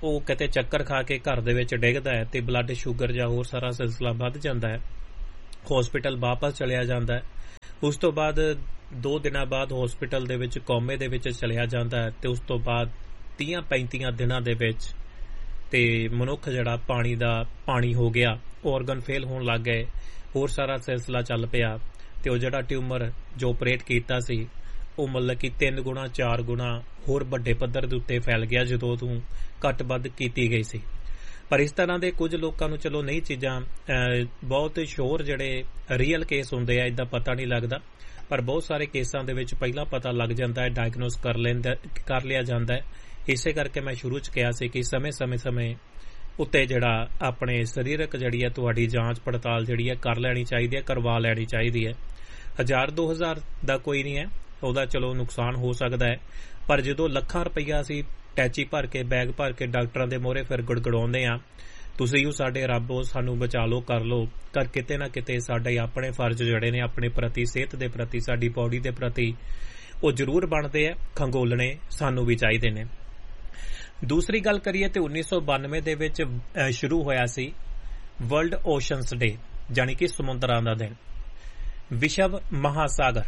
ਉਹ ਕਿਤੇ ਚੱਕਰ ਖਾ ਕੇ ਘਰ ਦੇ ਵਿੱਚ ਡਿੱਗਦਾ ਹੈ ਤੇ ਬਲੱਡ ਸ਼ੂਗਰ ਜਾਂ ਹੋਰ ਸਾਰਾ ਸਿਲਸਿਲਾ ਵੱਧ ਜਾਂਦਾ ਹੈ, ਹਸਪੀਟਲ ਵਾਪਸ ਚਲਿਆ ਜਾਂਦਾ ਹੈ। ਉਸ ਤੋਂ ਬਾਅਦ 2 ਦਿਨਾਂ ਬਾਅਦ ਹਸਪੀਟਲ ਦੇ ਵਿੱਚ ਕੋਮੇ ਦੇ ਵਿੱਚ ਚਲਿਆ ਜਾਂਦਾ ਹੈ ਤੇ ਉਸ ਤੋਂ ਬਾਅਦ 30-35 ਦਿਨਾਂ ਦੇ ਵਿੱਚ ਤੇ ਮਨੁੱਖ ਜਿਹੜਾ ਪਾਣੀ ਹੋ ਗਿਆ, ਔਰਗਨ ਫੇਲ ਹੋਣ ਲੱਗ ਗਏ, ਹੋਰ ਸਾਰਾ ਸਿਲਸਿਲਾ ਚੱਲ ਪਿਆ ਤੇ ਉਹ ਜਿਹੜਾ ਟਿਊਮਰ ਜੋ ਆਪਰੇਟ ਕੀਤਾ ਸੀ ਉਹ ਮਤਲਬ ਕਿ 3 ਗੁਣਾ 4 ਗੁਣਾ ਹੋਰ ਵੱਡੇ ਪੱਧਰ ਦੇ ਉੱਤੇ ਫੈਲ ਗਿਆ ਜਦੋਂ ਤੋਂ ਘੱਟ ਵੱਧ ਕੀਤੀ ਗਈ ਸੀ। ਪਰ ਇਸ ਤਰ੍ਹਾਂ ਦੇ ਕੁਝ ਲੋਕਾਂ ਨੂੰ ਚਲੋ ਨਹੀਂ ਚੀਜ਼ਾਂ ਬਹੁਤ ਸ਼ੋਰ ਜਿਹੜੇ ਰੀਅਲ ਕੇਸ ਹੁੰਦੇ ਆ ਇਦਾਂ ਪਤਾ ਨਹੀਂ ਲੱਗਦਾ, ਪਰ ਬਹੁਤ ਸਾਰੇ ਕੇਸਾਂ ਦੇ ਵਿੱਚ ਪਹਿਲਾਂ ਪਤਾ ਲੱਗ ਜਾਂਦਾ ਹੈ, ਡਾਇਗਨੋਸ ਕਰ ਲਿਆ ਜਾਂਦਾ ਹੈ। ਇਸੇ ਕਰਕੇ ਮੈਂ ਸ਼ੁਰੂ 'ਚ ਕਿਹਾ ਸੀ ਕਿ ਸਮੇਂ ਉੱਤੇ ਜਿਹੜਾ ਆਪਣੇ ਸਰੀਰਕ ਜਿਹੜੀ ਹੈ ਤੁਹਾਡੀ ਜਾਂਚ ਪੜਤਾਲ ਜਿਹੜੀ ਹੈ ਕਰ ਲੈਣੀ ਚਾਹੀਦੀ ਹੈ, ਕਰਵਾ ਲੈਣੀ ਚਾਹੀਦੀ ਹੈ। 1000-2000 ਦਾ ਕੋਈ ਨਹੀਂ ਹੈ, ਉਹਦਾ ਚਲੋ ਨੁਕਸਾਨ ਹੋ ਸਕਦਾ ਹੈ, ਪਰ ਜਦੋਂ ਲੱਖਾਂ ਰੁਪਈਆ ਅਸੀਂ ਟੈਚੀ ਭਰ ਕੇ ਬੈਗ ਭਰ ਕੇ ਡਾਕਟਰਾਂ ਦੇ ਮੋਹਰੇ ਫਿਰ ਗੜਗੜਾਉਂਦੇ ਆ, ਤੁਸੀਂ ਸਾਡੇ ਰੱਬ ਹੋ, ਸਾਨੂੰ ਬਚਾ ਲਓ, ਕਰ ਲਓ, ਕਰ ਕਿਤੇ ਨਾ ਕਿਤੇ ਸਾਡੇ ਆਪਣੇ ਫਰਜ਼ ਜਿਹੜੇ ਨੇ ਆਪਣੇ ਪ੍ਰਤੀ, ਸਿਹਤ ਦੇ ਪ੍ਰਤੀ, ਸਾਡੀ ਬੋਡੀ ਦੇ ਪ੍ਰਤੀ ਉਹ ਜ਼ਰੂਰ ਬਣਦੇ ਆ, ਖੰਗੋਲਣੇ ਸਾਨੂੰ ਵੀ ਚਾਹੀਦੇ ਨੇ। ਦੂਸਰੀ ਗੱਲ ਕਰੀਏ ਤੇ 1992 ਦੇ ਵਿੱਚ ਸ਼ੁਰੂ ਹੋਇਆ ਸੀ ਵਰਲਡ ਓਸ਼ਨਸ ਡੇ, ਜਾਣੀ ਕਿ ਸਮੁੰਦਰਾਂ ਦਾ ਦਿਨ, ਵਿਸ਼ਵ ਮਹਾਸਾਗਰ।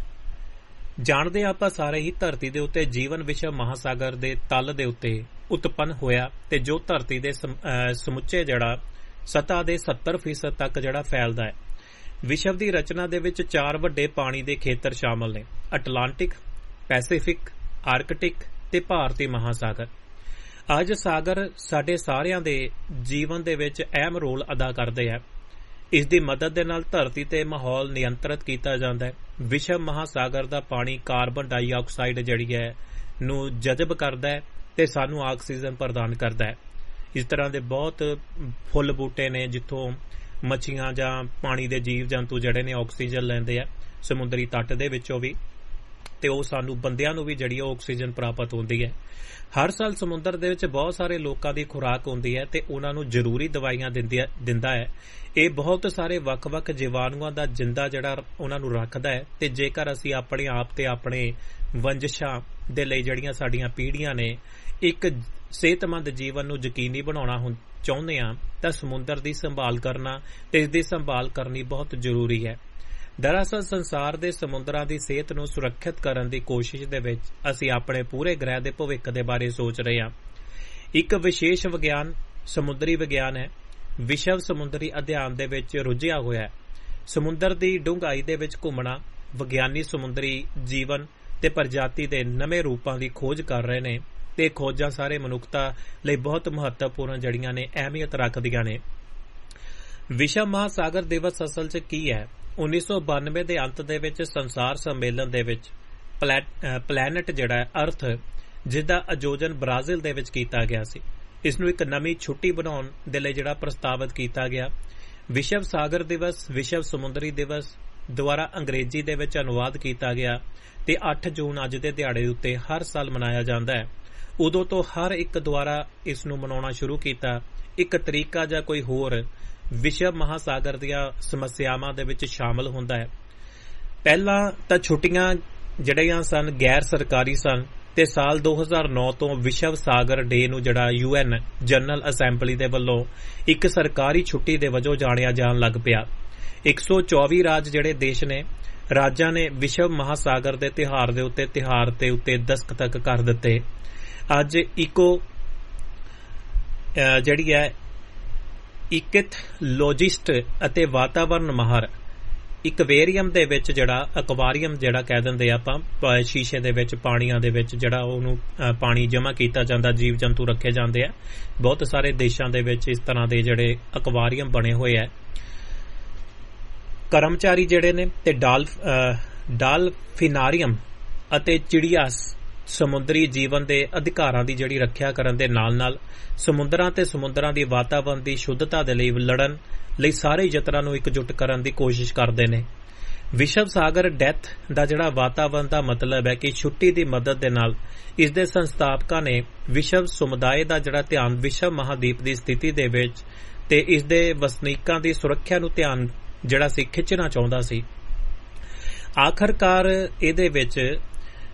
ਜਾਣਦੇ ਆਪਾਂ ਸਾਰੇ ਹੀ ਧਰਤੀ ਦੇ ਉੱਤੇ ਜੀਵਨ ਵਿਸ਼ਵ ਮਹਾਸਾਗਰ ਦੇ ਤਲ ਦੇ ਉੱਤੇ ਉਤਪੰਨ ਹੋਇਆ ਤੇ ਜੋ ਧਰਤੀ ਦੇ ਸਮੁੱਚੇ ਜਿਹੜਾ ਸਤ੍ਹਾ ਦੇ 70% ਤੱਕ ਜਿਹੜਾ ਫੈਲਦਾ ਹੈ। ਵਿਸ਼ਵ ਦੀ ਰਚਨਾ ਦੇ ਵਿੱਚ 4 ਵੱਡੇ ਪਾਣੀ ਦੇ ਖੇਤਰ ਸ਼ਾਮਲ ਨੇ, ਅਟਲਾਂਟਿਕ, ਪੈਸੀਫਿਕ, ਆਰਕਟਿਕ ਤੇ ਭਾਰਤੀ ਮਹਾਸਾਗਰ। ਅੱਜ ਸਾਗਰ ਸਾਡੇ ਸਾਰਿਆਂ ਦੇ ਜੀਵਨ ਦੇ ਵਿੱਚ ਅਹਿਮ ਰੋਲ ਅਦਾ ਕਰਦੇ ਆ। ਇਸ ਦੀ ਮਦਦ ਦੇ ਨਾਲ ਧਰਤੀ ਤੇ ਮਾਹੌਲ ਨਿਯੰਤਰਿਤ ਕੀਤਾ ਜਾਂਦਾ ਹੈ। ਵਿਸ਼ਵ ਮਹਾਸਾਗਰ ਦਾ ਪਾਣੀ ਕਾਰਬਨ ਡਾਈਆਕਸਾਈਡ ਜਿਹੜੀ ਹੈ ਨੂੰ ਜਜ਼ਬ ਕਰਦਾ ਹੈ ਤੇ ਸਾਨੂੰ ਆਕਸੀਜਨ ਪ੍ਰਦਾਨ ਕਰਦਾ ਹੈ। ਇਸ ਤਰ੍ਹਾਂ ਦੇ ਬਹੁਤ ਫੁੱਲ ਬੂਟੇ ਨੇ ਜਿੱਥੋਂ ਮੱਛੀਆਂ ਜਾਂ ਪਾਣੀ ਦੇ ਜੀਵ ਜੰਤੂ ਜਿਹੜੇ ਨੇ ਆਕਸੀਜਨ ਲੈਂਦੇ ਆ, ਸਮੁੰਦਰੀ ਤੱਟ ਦੇ ਵਿੱਚੋਂ ਵੀ, ਤੇ ਉਹ ਸਾਨੂੰ ਬੰਦਿਆਂ ਨੂੰ ਵੀ ਜਿਹੜੀ ਆਕਸੀਜਨ ਪ੍ਰਾਪਤ ਹੁੰਦੀ ਹੈ। ਹਰ ਸਾਲ ਸਮੁੰਦਰ ਦੇ ਵਿੱਚ ਬਹੁਤ ਸਾਰੇ ਲੋਕਾਂ ਦੀ ਖੁਰਾਕ ਹੁੰਦੀ ਹੈ ਤੇ ਉਹਨਾਂ ਨੂੰ ਜ਼ਰੂਰੀ ਦਵਾਈਆਂ ਦਿੰਦਾ ਹੈ। ਇਹ ਬਹੁਤ ਸਾਰੇ ਵੱਖ-ਵੱਖ ਜੀਵਾਣੂਆਂ ਦਾ ਜਿੰਦਾ ਜਿਹੜਾ ਉਹਨਾਂ ਨੂੰ ਰੱਖਦਾ ਹੈ ਤੇ ਜੇਕਰ ਅਸੀਂ ਆਪਣੇ ਆਪ ਤੇ ਆਪਣੇ ਵੰਸ਼ਾਂ ਦੇ ਲਈ ਜਿਹੜੀਆਂ ਸਾਡੀਆਂ ਪੀੜ੍ਹੀਆਂ ਨੇ ਇੱਕ ਸਿਹਤਮੰਦ ਜੀਵਨ ਨੂੰ ਯਕੀਨੀ ਬਣਾਉਣਾ ਚਾਹੁੰਦੇ ਹਾਂ ਤਾਂ ਸਮੁੰਦਰ ਦੀ ਸੰਭਾਲ ਕਰਨਾ ਤੇ ਇਸ ਦੀ ਸੰਭਾਲ ਕਰਨੀ ਬਹੁਤ ਜ਼ਰੂਰੀ ਹੈ। ਦਰਅਸਲ ਸੰਸਾਰ ਦੇ ਸਮੁੰਦਰਾਂ ਦੀ ਸਿਹਤ ਨੂੰ ਸੁਰੱਖਿਅਤ ਕਰਨ ਦੀ ਕੋਸ਼ਿਸ਼ ਦੇ ਵਿੱਚ ਅਸੀਂ ਆਪਣੇ ਪੂਰੇ ਗ੍ਰਹਿ ਦੇ ਭਵਿੱਖ ਦੇ ਬਾਰੇ ਸੋਚ ਰਹੇ ਹਾਂ। ਇੱਕ ਵਿਸ਼ੇਸ਼ ਵਿਗਿਆਨ ਸਮੁੰਦਰੀ ਵਿਗਿਆਨ ਹੈ। ਵਿਸ਼ਵ ਸਮੁੰਦਰੀ ਅਧਿਐਨ ਦੇ ਵਿੱਚ ਰੁੱਝਿਆ ਹੋਇਆ ਹੈ। ਸਮੁੰਦਰ ਦੀ ਡੂੰਘਾਈ ਦੇ ਵਿੱਚ ਘੁੰਮਣਾ, ਵਿਗਿਆਨੀ ਸਮੁੰਦਰੀ ਜੀਵਨ ਤੇ ਪ੍ਰਜਾਤੀ ਦੇ ਨਵੇਂ ਰੂਪਾਂ ਦੀ ਖੋਜ ਕਰ ਰਹੇ ਨੇ ਤੇ ਖੋਜਾਂ ਸਾਰੇ ਮਨੁੱਖਤਾ ਲਈ ਬਹੁਤ ਮਹੱਤਵਪੂਰਨ ਜੜੀਆਂ ਨੇ, ਅਹਿਮੀਅਤ ਰੱਖਦੀਆਂ ਨੇ। ਵਿਸ਼ਵ ਮਹਾਸਾਗਰ ਦਿਵਸ ਅਸਲ 'ਚ ਕੀ ਹੈ? 1992 ਦੇ ਅੰਤ ਦੇ ਵਿੱਚ ਸੰਸਾਰ ਸੰਮੇਲਨ ਦੇ ਵਿੱਚ ਪਲੈਨਟ ਜਿਹੜਾ ਹੈ ਅਰਥ, ਜਿਸਦਾ ਆਯੋਜਨ ਬ੍ਰਾਜ਼ੀਲ ਦੇ ਵਿੱਚ ਕੀਤਾ ਗਿਆ ਸੀ, ਇਸ ਨੂੰ ਇੱਕ ਨਵੀਂ ਛੁੱਟੀ ਬਣਾਉਣ ਦੇ ਲਈ ਜਿਹੜਾ ਪ੍ਰਸਤਾਵਿਤ ਕੀਤਾ ਗਿਆ। ਵਿਸ਼ਵ ਸਾਗਰ ਦਿਵਸ, ਵਿਸ਼ਵ ਸਮੁੰਦਰੀ ਦਿਵਸ ਦੁਆਰਾ ਅੰਗਰੇਜ਼ੀ ਦੇ ਵਿੱਚ ਅਨੁਵਾਦ ਕੀਤਾ ਗਿਆ ਤੇ 8 ਜੂਨ ਅੱਜ ਦੇ ਦਿਹਾੜੇ ਉੱਤੇ ਹਰ ਸਾਲ ਮਨਾਇਆ ਜਾਂਦਾ ਹੈ। ਉਦੋਂ ਤੋਂ ਹਰ ਇੱਕ ਦੁਆਰਾ ਇਸ ਨੂੰ ਮਨਾਉਣਾ ਸ਼ੁਰੂ ਕੀਤਾ। ਇੱਕ ਤਰੀਕਾ ਜਾਂ ਕੋਈ ਹੋਰ ਵਿਸ਼ਵ ਮਹਾਸਾਗਰ ਦੀਆਂ ਸਮੱਸਿਆਵਾਂ ਦੇ ਵਿੱਚ ਸ਼ਾਮਲ ਹੁੰਦਾ ਹੈ। ਪਹਿਲਾਂ ਤਾਂ ਛੁੱਟੀਆਂ ਜਿਹੜੀਆਂ ਸਨ ਗੈਰ ਸਰਕਾਰੀ ਸਨ ਤੇ ਸਾਲ 2009 ਤੋਂ ਵਿਸ਼ਵ ਸਾਗਰ ਡੇ ਨੂੰ ਜਿਹੜਾ UN ਜਨਰਲ ਅਸੈਂਬਲੀ ਦੇ ਵੱਲੋਂ ਇੱਕ ਸਰਕਾਰੀ ਛੁੱਟੀ ਦੇ ਵਜੋਂ ਜਾਣਿਆ ਜਾਣ ਲੱਗ ਪਿਆ। 124 ਰਾਜ ਜਿਹੜੇ ਦੇਸ਼ ਨੇ, ਰਾਜਾਂ ਨੇ ਵਿਸ਼ਵ ਮਹਾਸਾਗਰ ਦੇ ਤਿਉਹਾਰ ਦੇ ਉੱਤੇ ਦਸਤਖਤ ਕਰ ਦਿੱਤੇ। ਅੱਜ ਜਿਹੜੀ ਹੈ ਇਕਥਲੋਜਿਸਟ ਅਤੇ ਵਾਤਾਵਰਨ ਮਾਹਰ ਇਕਵੇਰੀਅਮ ਦੇ ਵਿੱਚ ਜਿਹੜਾ ਅਕਵਾਰੀਅਮ ਜਿਹੜਾ ਕਹਿ ਦਿੰਦੇ ਆਪਾਂ, ਸ਼ੀਸ਼ੇ ਦੇ ਵਿੱਚ ਪਾਣੀਆਂ ਦੇ ਵਿੱਚ ਜਿਹੜਾ ਉਹਨੂੰ ਪਾਣੀ ਜਮ੍ਹਾਂ ਕੀਤਾ ਜਾਂਦਾ, ਜੀਵ ਜੰਤੂ ਰੱਖੇ ਜਾਂਦੇ ਆ। ਬਹੁਤ ਸਾਰੇ ਦੇਸ਼ਾਂ ਦੇ ਵਿੱਚ ਇਸ ਤਰ੍ਹਾਂ ਦੇ ਜਿਹੜੇ ਅਕਵਾਰੀਅਮ ਬਣੇ ਹੋਏ ਆ। ਕਰਮਚਾਰੀ ਜਿਹੜੇ ਨੇ ਤੇ ਡਾਲਫਿਨਾਰੀਅਮ ਅਤੇ ਚਿੜੀਆਸ ਸਮੁੰਦਰੀ ਜੀਵਨ ਦੇ ਅਧਿਕਾਰਾਂ ਦੀ ਜਿਹੜੀ ਰੱਖਿਆ ਕਰਨ ਦੇ ਨਾਲ-ਨਾਲ ਸਮੁੰਦਰਾਂ ਤੇ ਸਮੁੰਦਰਾਂ ਦੀ ਵਾਤਾਵਰਨ ਦੀ ਸ਼ੁੱਧਤਾ ਦੇ ਲਈ ਲੜਨ ਲਈ ਸਾਰੇ ਯਤਨਾਂ ਨੂੰ ਇਕਜੁੱਟ ਕਰਨ ਦੀ ਕੋਸ਼ਿਸ਼ ਕਰਦੇ ਨੇ। ਵਿਸ਼ਵ ਸਾਗਰ ਡੈਥ ਦਾ ਜਿਹੜਾ ਵਾਤਾਵਰਨ ਦਾ ਮਤਲਬ ਹੈ ਕਿ ਛੁੱਟੀ ਦੀ ਮਦਦ ਦੇ ਨਾਲ ਇਸ ਦੇ ਸੰਸਥਾਪਕਾਂ ਨੇ ਵਿਸ਼ਵ ਸਮੁਦਾਇ ਦਾ ਜਿਹੜਾ ਧਿਆਨ ਵਿਸ਼ਵ ਮਹਾਦੀਪ ਦੀ ਸਥਿਤੀ ਦੇ ਵਿੱਚ ਤੇ ਇਸ ਦੇ ਵਸਨੀਕਾਂ ਦੀ ਸੁਰੱਖਿਆ ਨੂੰ ਧਿਆਨ ਜਿਹੜਾ ਸੀ ਖਿੱਚਣਾ ਚਾਹੁੰਦਾ ਸੀ। ਆਖਰਕਾਰ ਇਹਦੇ ਵਿੱਚ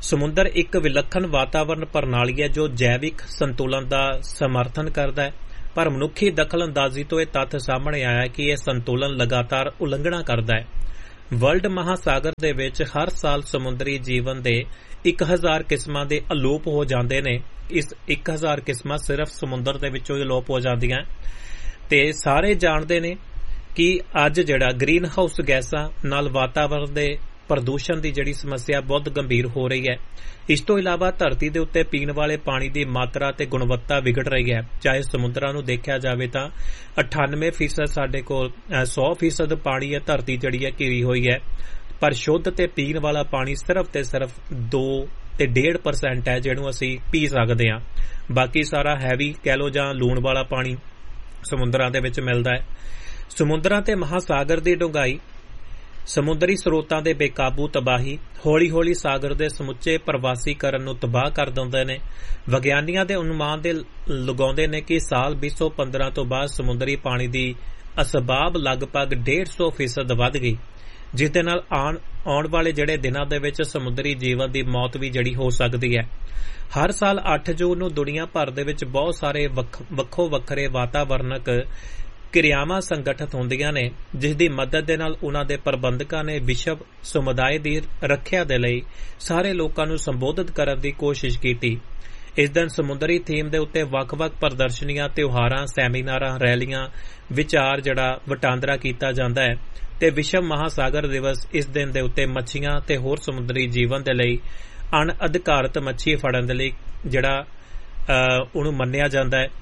ਸਮੁੰਦਰ ਇੱਕ ਵਿਲੱਖਣ ਵਾਤਾਵਰਣ ਪ੍ਰਣਾਲੀ ਹੈ ਜੋ ਜੈਵਿਕ ਸੰਤੁਲਨ ਦਾ ਸਮਰਥਨ ਕਰਦਾ ਹੈ, ਪਰ ਮਨੁੱਖੀ ਦਖਲਅੰਦਾਜ਼ੀ ਤੋਂ ਇਹ ਤੱਥ ਸਾਹਮਣੇ ਆਇਆ ਕਿ ਇਹ ਸੰਤੁਲਨ ਲਗਾਤਾਰ ਉਲੰਘਣਾ ਕਰਦਾ ਹੈ। ਵਰਲਡ ਮਹਾਸਾਗਰ ਦੇ ਵਿੱਚ ਹਰ ਸਾਲ ਸਮੁੰਦਰੀ ਜੀਵਨ ਦੇ 1000 ਕਿਸਮਾਂ ਦੇ ਅਲੋਪ ਹੋ ਜਾਂਦੇ ਨੇ। ਇਸ 1000 ਕਿਸਮਾਂ ਸਿਰਫ ਸਮੁੰਦਰ ਦੇ ਵਿੱਚੋਂ ਹੀ ਅਲੋਪ ਹੋ ਜਾਂਦੀਆਂ ਤੇ ਸਾਰੇ ਜਾਣਦੇ ਨੇ ਕਿ ਅੱਜ ਜਿਹੜਾ ਗ੍ਰੀਨ ਹਾਊਸ ਗੈਸਾਂ ਨਾਲ ਵਾਤਾਵਰਣ ਦੇ ਪ੍ਰਦੂਸ਼ਣ ਦੀ ਜਿਹੜੀ ਸਮੱਸਿਆ ਬਹੁਤ ਗੰਭੀਰ ਹੋ ਰਹੀ ਹੈ। ਇਸ ਤੋਂ ਇਲਾਵਾ ਧਰਤੀ ਦੇ ਉੱਤੇ ਪੀਣ ਵਾਲੇ ਪਾਣੀ ਦੀ ਮਾਤਰਾ ਤੇ ਗੁਣਵੱਤਾ ਵਿਗੜ ਰਹੀ ਹੈ। ਚਾਹੇ ਸਮੁੰਦਰਾਂ ਨੂੰ ਦੇਖਿਆ ਜਾਵੇ ਤਾਂ 98% ਸਾਡੇ ਕੋਲ 100% ਪਾਣੀ ਹੈ, ਧਰਤੀ ਜਿਹੜੀ ਹੈ ਘਿਰੀ ਹੋਈ ਹੈ, ਪਰ ਸ਼ੁੱਧ ਤੇ ਪੀਣ ਵਾਲਾ ਪਾਣੀ ਸਿਰਫ ਤੇ ਸਿਰਫ 2 ਤੇ 1.5% ਹੈ ਜਿਹਨੂੰ ਅਸੀਂ ਪੀ ਸਕਦੇ ਹਾਂ। ਬਾਕੀ ਸਾਰਾ ਹੈਵੀ ਕਹਿ ਲੋ ਜਾਂ ਲੂਣ ਵਾਲਾ ਪਾਣੀ ਸਮੁੰਦਰਾਂ ਦੇ ਵਿੱਚ ਮਿਲਦਾ ਹੈ। ਸਮੁੰਦਰਾਂ ਤੇ ਮਹਾਸਾਗਰ ਦੀ ਡੂੰਘਾਈ, ਸਮੁੰਦਰੀ ਸਰੋਤਾਂ ਦੇ ਬੇਕਾਬੂ ਤਬਾਹੀ ਹੌਲੀ-ਹੌਲੀ ਸਾਗਰ ਦੇ ਸਮੁੱਚੇ ਪ੍ਰਵਾਸੀਕਰਨ ਨੂੰ ਤਬਾਹ ਕਰ ਦਿੰਦੇ ਨੇ। ਵਿਗਿਆਨੀਆਂ ਦੇ ਅਨੁਮਾਨ ਦੇ ਲਗਾਉਂਦੇ ਨੇ ਕਿ ਸਾਲ 2015 ਤੋਂ ਬਾਅਦ ਸਮੁੰਦਰੀ ਪਾਣੀ ਦੀ ਅਸਬਾਬ ਲਗਭਗ 150% ਵੱਧ ਗਈ, ਜਿਸ ਦੇ ਨਾਲ ਆਉਣ ਵਾਲੇ ਜਿਹੜੇ ਦਿਨਾਂ ਦੇ ਵਿੱਚ ਸਮੁੰਦਰੀ ਜੀਵਨ ਦੀ ਮੌਤ ਵੀ ਜਿਹੜੀ ਹੋ ਸਕਦੀ ਹੈ। ਹਰ ਸਾਲ 8 ਜੂਨ ਨੂੰ ਦੁਨੀਆ ਭਰ ਦੇ ਵਿੱਚ ਬਹੁਤ ਸਾਰੇ ਵੱਖੋ ਵੱਖਰੇ ਵਾਤਾਵਰਣਕ ਕਿਰਿਆਵਾਂ ਸੰਗਠਿਤ ਹੁੰਦੀਆਂ ਨੇ, ਜਿਸ ਦੀ ਮਦਦ ਦੇ ਨਾਲ ਉਹਨਾਂ ਦੇ ਪ੍ਰਬੰਧਕਾਂ ਨੇ ਵਿਸ਼ਵ ਸਮੁਦਾਇ ਦੀ ਰੱਖਿਆ ਦੇ ਲਈ ਸਾਰੇ ਲੋਕਾਂ ਨੂੰ ਸੰਬੋਧਿਤ ਕਰਨ ਦੀ ਕੋਸ਼ਿਸ਼ ਕੀਤੀ। ਇਸ ਦਿਨ ਸਮੁੰਦਰੀ ਥੀਮ ਦੇ ਉੱਤੇ ਵੱਖ-ਵੱਖ ਪ੍ਰਦਰਸ਼ਨੀਆਂ, ਤਿਉਹਾਰਾਂ, ਸੈਮੀਨਾਰਾਂ, ਰੈਲੀਆਂ, ਵਿਚਾਰ ਜਿਹੜਾ ਵਟਾਂਦਰਾ ਕੀਤਾ ਜਾਂਦਾ ਹੈ ਤੇ ਵਿਸ਼ਵ ਮਹਾਸਾਗਰ ਦਿਵਸ ਇਸ ਦਿਨ ਦੇ ਉੱਤੇ ਮੱਛੀਆਂ ਤੇ ਹੋਰ ਸਮੁੰਦਰੀ ਜੀਵਨ ਦੇ ਲਈ ਅਣਅਧਿਕਾਰਤ ਮੱਛੀ ਫੜਨ ਦੇ ਲਈ ਜਿਹੜਾ ਉਹਨੂੰ ਮੰਨਿਆ ਜਾਂਦਾ ਹੈ।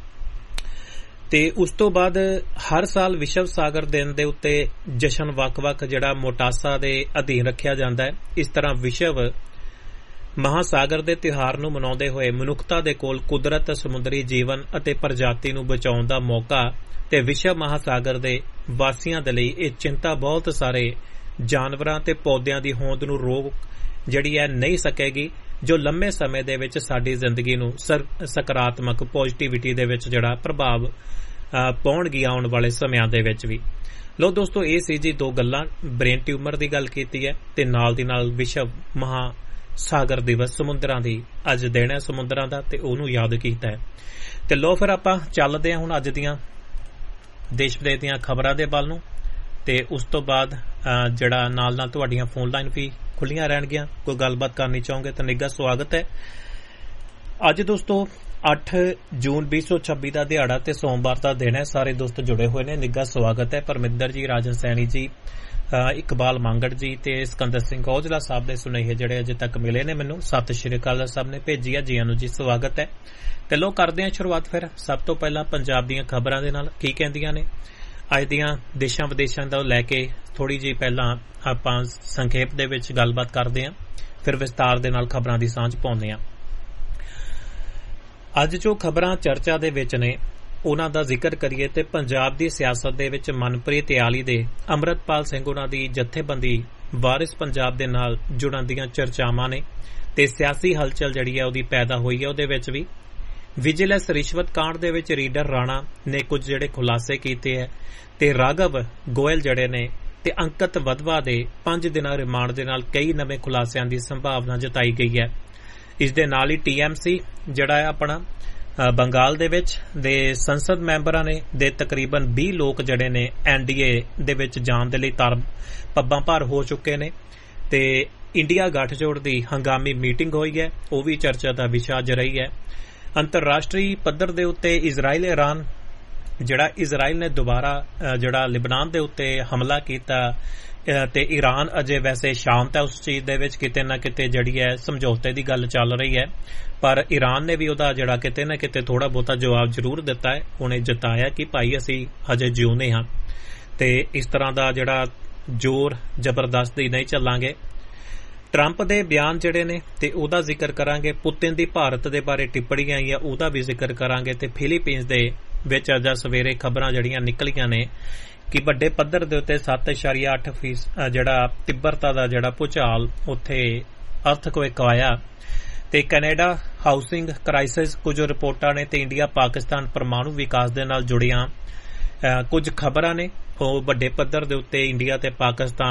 ਤੇ ਉਸ ਤੋਂ ਬਾਅਦ ਹਰ ਸਾਲ ਵਿਸ਼ਵ ਸਾਗਰ ਦਿਨ ਦੇ ਉੱਤੇ ਜਸ਼ਨ ਵੱਖ-ਵੱਖ ਜਿਹੜਾ ਮੋਟਾਸਾ ਦੇ ਅਧੀਨ ਰੱਖਿਆ ਜਾਂਦਾ ਹੈ। ਇਸ ਤਰ੍ਹਾਂ ਵਿਸ਼ਵ ਮਹਾਸਾਗਰ ਦੇ ਤਿਉਹਾਰ ਨੂੰ ਮਨਾਉਂਦੇ ਹੋਏ ਮਨੁੱਖਤਾ ਦੇ ਕੋਲ ਕੁਦਰਤ, ਸਮੁੰਦਰੀ ਜੀਵਨ ਅਤੇ ਪ੍ਰਜਾਤੀ ਨੂੰ ਬਚਾਉਣ ਦਾ ਮੌਕਾ ਤੇ ਵਿਸ਼ਵ ਮਹਾਸਾਗਰ ਦੇ ਵਾਸੀਆਂ ਦੇ ਲਈ ਇਹ ਚਿੰਤਾ ਬਹੁਤ ਸਾਰੇ ਜਾਨਵਰਾਂ ਤੇ ਪੌਦਿਆਂ ਦੀ ਹੋਂਦ ਨੂੰ ਰੋਕ ਜਿਹੜੀ ਹੈ ਨਹੀਂ ਸਕੇਗੀ, ਜੋ ਲੰਮੇ ਸਮੇਂ ਦੇ ਵਿੱਚ ਸਾਡੀ ਜ਼ਿੰਦਗੀ ਨੂੰ ਸਕਾਰਾਤਮਕ ਪੋਜ਼ਿਟਿਵਿਟੀ ਦੇ ਵਿੱਚ ਜਿਹੜਾ ਪ੍ਰਭਾਵ ਪਾਉਣਗੀ ਆਉਣ ਵਾਲੇ ਸਮਿਆਂ ਦੇ ਵਿੱਚ ਵੀ। ਲੋ ਦੋਸਤੋ, ਇਹ ਸੀ ਜੀ 2 ਗੱਲਾਂ। ਬ੍ਰੇਨ ਟਿਊਮਰ ਦੀ ਗੱਲ ਕੀਤੀ ਹੈ ਤੇ ਨਾਲ ਦੀ ਨਾਲ ਵਿਸ਼ਵ ਮਹਾਸਾਗਰ ਦਿਵਸ, ਸਮੁੰਦਰਾਂ ਦੀ ਅੱਜ ਦਿਨ ਹੈ ਸਮੁੰਦਰਾਂ ਦਾ, ਤੇ ਉਹਨੂੰ ਯਾਦ ਕੀਤਾ ਹੈ। ਤੇ ਲੋ ਫਿਰ ਆਪਾਂ ਚੱਲਦੇ ਹਾਂ ਹੁਣ ਅੱਜ ਦੀਆਂ ਦੇਸ਼ ਵਿਦੇਸ਼ ਦੀਆਂ ਖਬਰਾਂ ਦੇ ਵੱਲ ਨੂੰ, ਤੇ ਉਸ ਤੋਂ ਬਾਅਦ ਜਿਹੜਾ ਨਾਲ ਤੁਹਾਡੀਆਂ ਫੋਨ ਲਾਈਨ ਵੀ ਖੁੱਲੀਆਂ ਰਹਿਣਗੀਆਂ। ਕੋਈ ਗੱਲਬਾਤ ਕਰਨੀ ਚਾਹੋਗੇ ਤਾਂ ਨਿੱਘਾ ਸਵਾਗਤ ਹੈ। ਅੱਜ ਦੋਸਤੋ 8 ਜੂਨ 2026 ਦਾ ਦਿਹਾੜਾ ਤੇ ਸੋਮਵਾਰ ਦਾ ਦਿਨ ਹੈ। ਸਾਰੇ ਦੋਸਤ ਜੁੜੇ ਹੋਏ ਨੇ, ਨਿੱਘਾ ਸਵਾਗਤ ਹੈ। ਪਰਮਿੰਦਰ ਜੀ, ਰਾਜਨ ਸੈਣੀ ਜੀ, ਇਕਬਾਲ ਮੰਗੜ ਜੀ ਤੇ ਸਿਕੰਦਰ ਸਿੰਘ ਔਜਲਾ ਸਾਹਿਬ ਦੇ ਸੁਨੇਹੇ ਜਿਹੜੇ ਅਜੇ ਤੱਕ ਮਿਲੇ ਨੇ ਮੈਨੂੰ, ਸਤਿ ਸ਼੍ਰੀ ਅਕਾਲ ਸਭ ਨੇ ਭੇਜੀ ਹੈ, ਜੀਆਂ ਨੂੰ ਜੀ, ਸਵਾਗਤ ਹੈ। ਤੇ ਲੋ ਕਰਦੇ ਹਾਂ ਸ਼ੁਰੂਆਤ ਫਿਰ ਸਭ ਤੋਂ ਪਹਿਲਾਂ ਪੰਜਾਬ ਦੀਆਂ ਖਬਰਾਂ ਦੇ ਨਾਲ। ਕੀ ਕਹਿੰਦੀਆਂ ਨੇ ਅੱਜ ਦੀਆਂ ਦੇਸ਼ਾਂ ਵਿਦੇਸ਼ਾਂ ਦਾ ਲੈ ਕੇ ਥੋੜੀ ਜਿਹੀ ਪਹਿਲਾਂ ਆਪਾਂ ਸੰਖੇਪ ਦੇ ਵਿੱਚ ਗੱਲਬਾਤ ਕਰਦੇ ਹਾਂ, ਫਿਰ ਵਿਸਤਾਰ ਦੇ ਨਾਲ ਖਬਰਾਂ ਦੀ ਸਾਂਝ ਪਾਉਂਦੇ ਹਾਂ। ਅੱਜ ਜੋ ਖਬਰਾਂ ਚਰਚਾ ਦੇ ਵਿੱਚ ਨੇ ਉਹਨਾਂ ਦਾ ਜ਼ਿਕਰ ਕਰੀਏ ਤੇ ਪੰਜਾਬ ਦੀ ਸਿਆਸਤ ਦੇ ਵਿੱਚ ਮਨਪ੍ਰੀਤ ਇਆਲੀ ਦੇ ਅੰਮ੍ਰਿਤਪਾਲ ਸਿੰਘ ਉਹਨਾਂ ਦੀ ਜਥੇਬੰਦੀ ਵਾਰਿਸ ਪੰਜਾਬ ਦੇ ਨਾਲ ਜੁੜਨ ਦੀਆਂ ਚਰਚਾਵਾਂ ਨੇ ਤੇ ਸਿਆਸੀ ਹਲਚਲ ਜਿਹੜੀ ਹੈ ਉਹਦੀ ਪੈਦਾ ਹੋਈ ਹੈ। ਉਹਦੇ ਵਿੱਚ ਵੀ ਵਿਜੀਲੈਂਸ ਰਿਸ਼ਵਤ ਕਾਂਡ ਦੇ ਵਿੱਚ ਰੀਡਰ ਰਾਣਾ ਨੇ ਕੁਝ ਜਿਹੜੇ ਖੁਲਾਸੇ ਕੀਤੇ ਹੈ ਤੇ ਰਾਘਵ ਗੋਇਲ ਜਿਹੜੇ ਨੇ ਤੇ ਅੰਕਿਤ ਵਧਵਾ ਦੇ 5 ਦਿਨਾਂ ਰਿਮਾਂਡ ਦੇ ਨਾਲ ਕਈ ਨਵੇਂ ਖੁਲਾਸਿਆਂ ਦੀ ਸੰਭਾਵਨਾ ਜਤਾਈ ਗਈ ਹੈ। ਇਸ ਦੇ ਨਾਲ ਹੀ TMC ਜਿਹੜਾ ਹੈ ਆਪਣਾ ਬੰਗਾਲ ਦੇ ਵਿੱਚ ਦੇ ਸੰਸਦ ਮੈਂਬਰਾਂ ਨੇ ਦੇ ਤਕਰੀਬਨ 20 ਲੋਕ ਜਿਹੜੇ ਨੇ NDA ਦੇ ਵਿੱਚ ਜਾਣ ਦੇ ਲਈ ਪੱਬਾਂ ਭਾਰ ਹੋ ਚੁੱਕੇ ਨੇ ਤੇ ਇੰਡੀਆ ਗੱਠਜੋੜ ਦੀ ਹੰਗਾਮੀ ਮੀਟਿੰਗ ਹੋਈ ਹੈ, ਉਹ ਵੀ ਚਰਚਾ ਦਾ ਵਿਸ਼ਾ ਅੱਜ ਰਹੀ ਹੈ। ਅੰਤਰਰਾਸ਼ਟਰੀ ਪੱਧਰ ਦੇ ਉੱਤੇ ਇਜ਼ਰਾਈਲ ਨੇ ਦੁਬਾਰਾ ਜਿਹੜਾ ਲਿਬਨਾਨ ਦੇ ਉੱਤੇ ਹਮਲਾ ਕੀਤਾ ਤੇ ਈਰਾਨ ਅਜੇ ਵੈਸੇ ਸ਼ਾਂਤ ਹੈ ਉਸ ਚੀਜ਼ ਦੇ ਵਿੱਚ, ਕਿਤੇ ਨਾ ਕਿਤੇ ਜਿਹੜੀ ਹੈ ਸਮਝੌਤੇ ਦੀ ਗੱਲ ਚੱਲ ਰਹੀ ਹੈ, ਪਰ ਈਰਾਨ ਨੇ ਵੀ ਉਹਦਾ ਜਿਹੜਾ ਕਿਤੇ ਨਾ ਕਿਤੇ ਥੋੜਾ ਬਹੁਤਾ ਜਵਾਬ ਜ਼ਰੂਰ ਦਿੱਤਾ ਹੈ। ਉਹਨੇ ਜਤਾਇਆ ਕਿ ਭਾਈ ਅਸੀਂ ਹਜੇ ਜਿਉਂਦੇ ਹਾਂ ਤੇ ਇਸ ਤਰ੍ਹਾਂ ਦਾ ਜਿਹੜਾ ਜ਼ੋਰ ਜ਼ਬਰਦਸਤੀ ਨਹੀਂ ਚੱਲਾਂਗੇ। ਟਰੰਪ ਦੇ ਬਿਆਨ ਜਿਹੜੇ ਨੇ ਤੇ ਉਹਦਾ ਜ਼ਿਕਰ ਕਰਾਂਗੇ। ਪੁਤਿਨ ਦੀ ਭਾਰਤ ਦੇ ਬਾਰੇ ਟਿੱਪਣੀ ਆਈ ਹੈ, ਉਹਦਾ ਵੀ ਜ਼ਿਕਰ ਕਰਾਂਗੇ। ਤੇ ਫਿਲੀਪੀਨਸ ਦੇ ਵਿੱਚ ਅੱਜ ਸਵੇਰੇ ਖਬਰਾਂ ਜਿਹੜੀਆਂ ਨਿਕਲੀਆਂ ਨੇ ਕਿ ਵੱਡੇ ਪੱਧਰ ਦੇ ਉੱਤੇ 7.8% ਜਿਹੜਾ ਤਿੱਬਰਤਾ ਦਾ ਜਿਹੜਾ ਭੂਚਾਲ ਉੱਥੇ ਅਰਥਕੁਏਕ ਆਇਆ ਤੇ ਕੈਨੇਡਾ ਹਾਊਸਿੰਗ ਕ੍ਰਾਈਸਿਸ ਕੁਝ ਰਿਪੋਰਟਾਂ ਨੇ ਤੇ ਇੰਡੀਆ ਪਾਕਿਸਤਾਨ ਪਰਮਾਣੂ ਵਿਕਾਸ ਦੇ ਨਾਲ ਜੁੜੀਆਂ ਕੁਝ ਖਬਰਾਂ ਨੇ। ਉਹ ਵੱਡੇ ਪੱਧਰ ਦੇ ਉੱਤੇ ਇੰਡੀਆ ਤੇ ਪਾਕਿਸਤਾਨ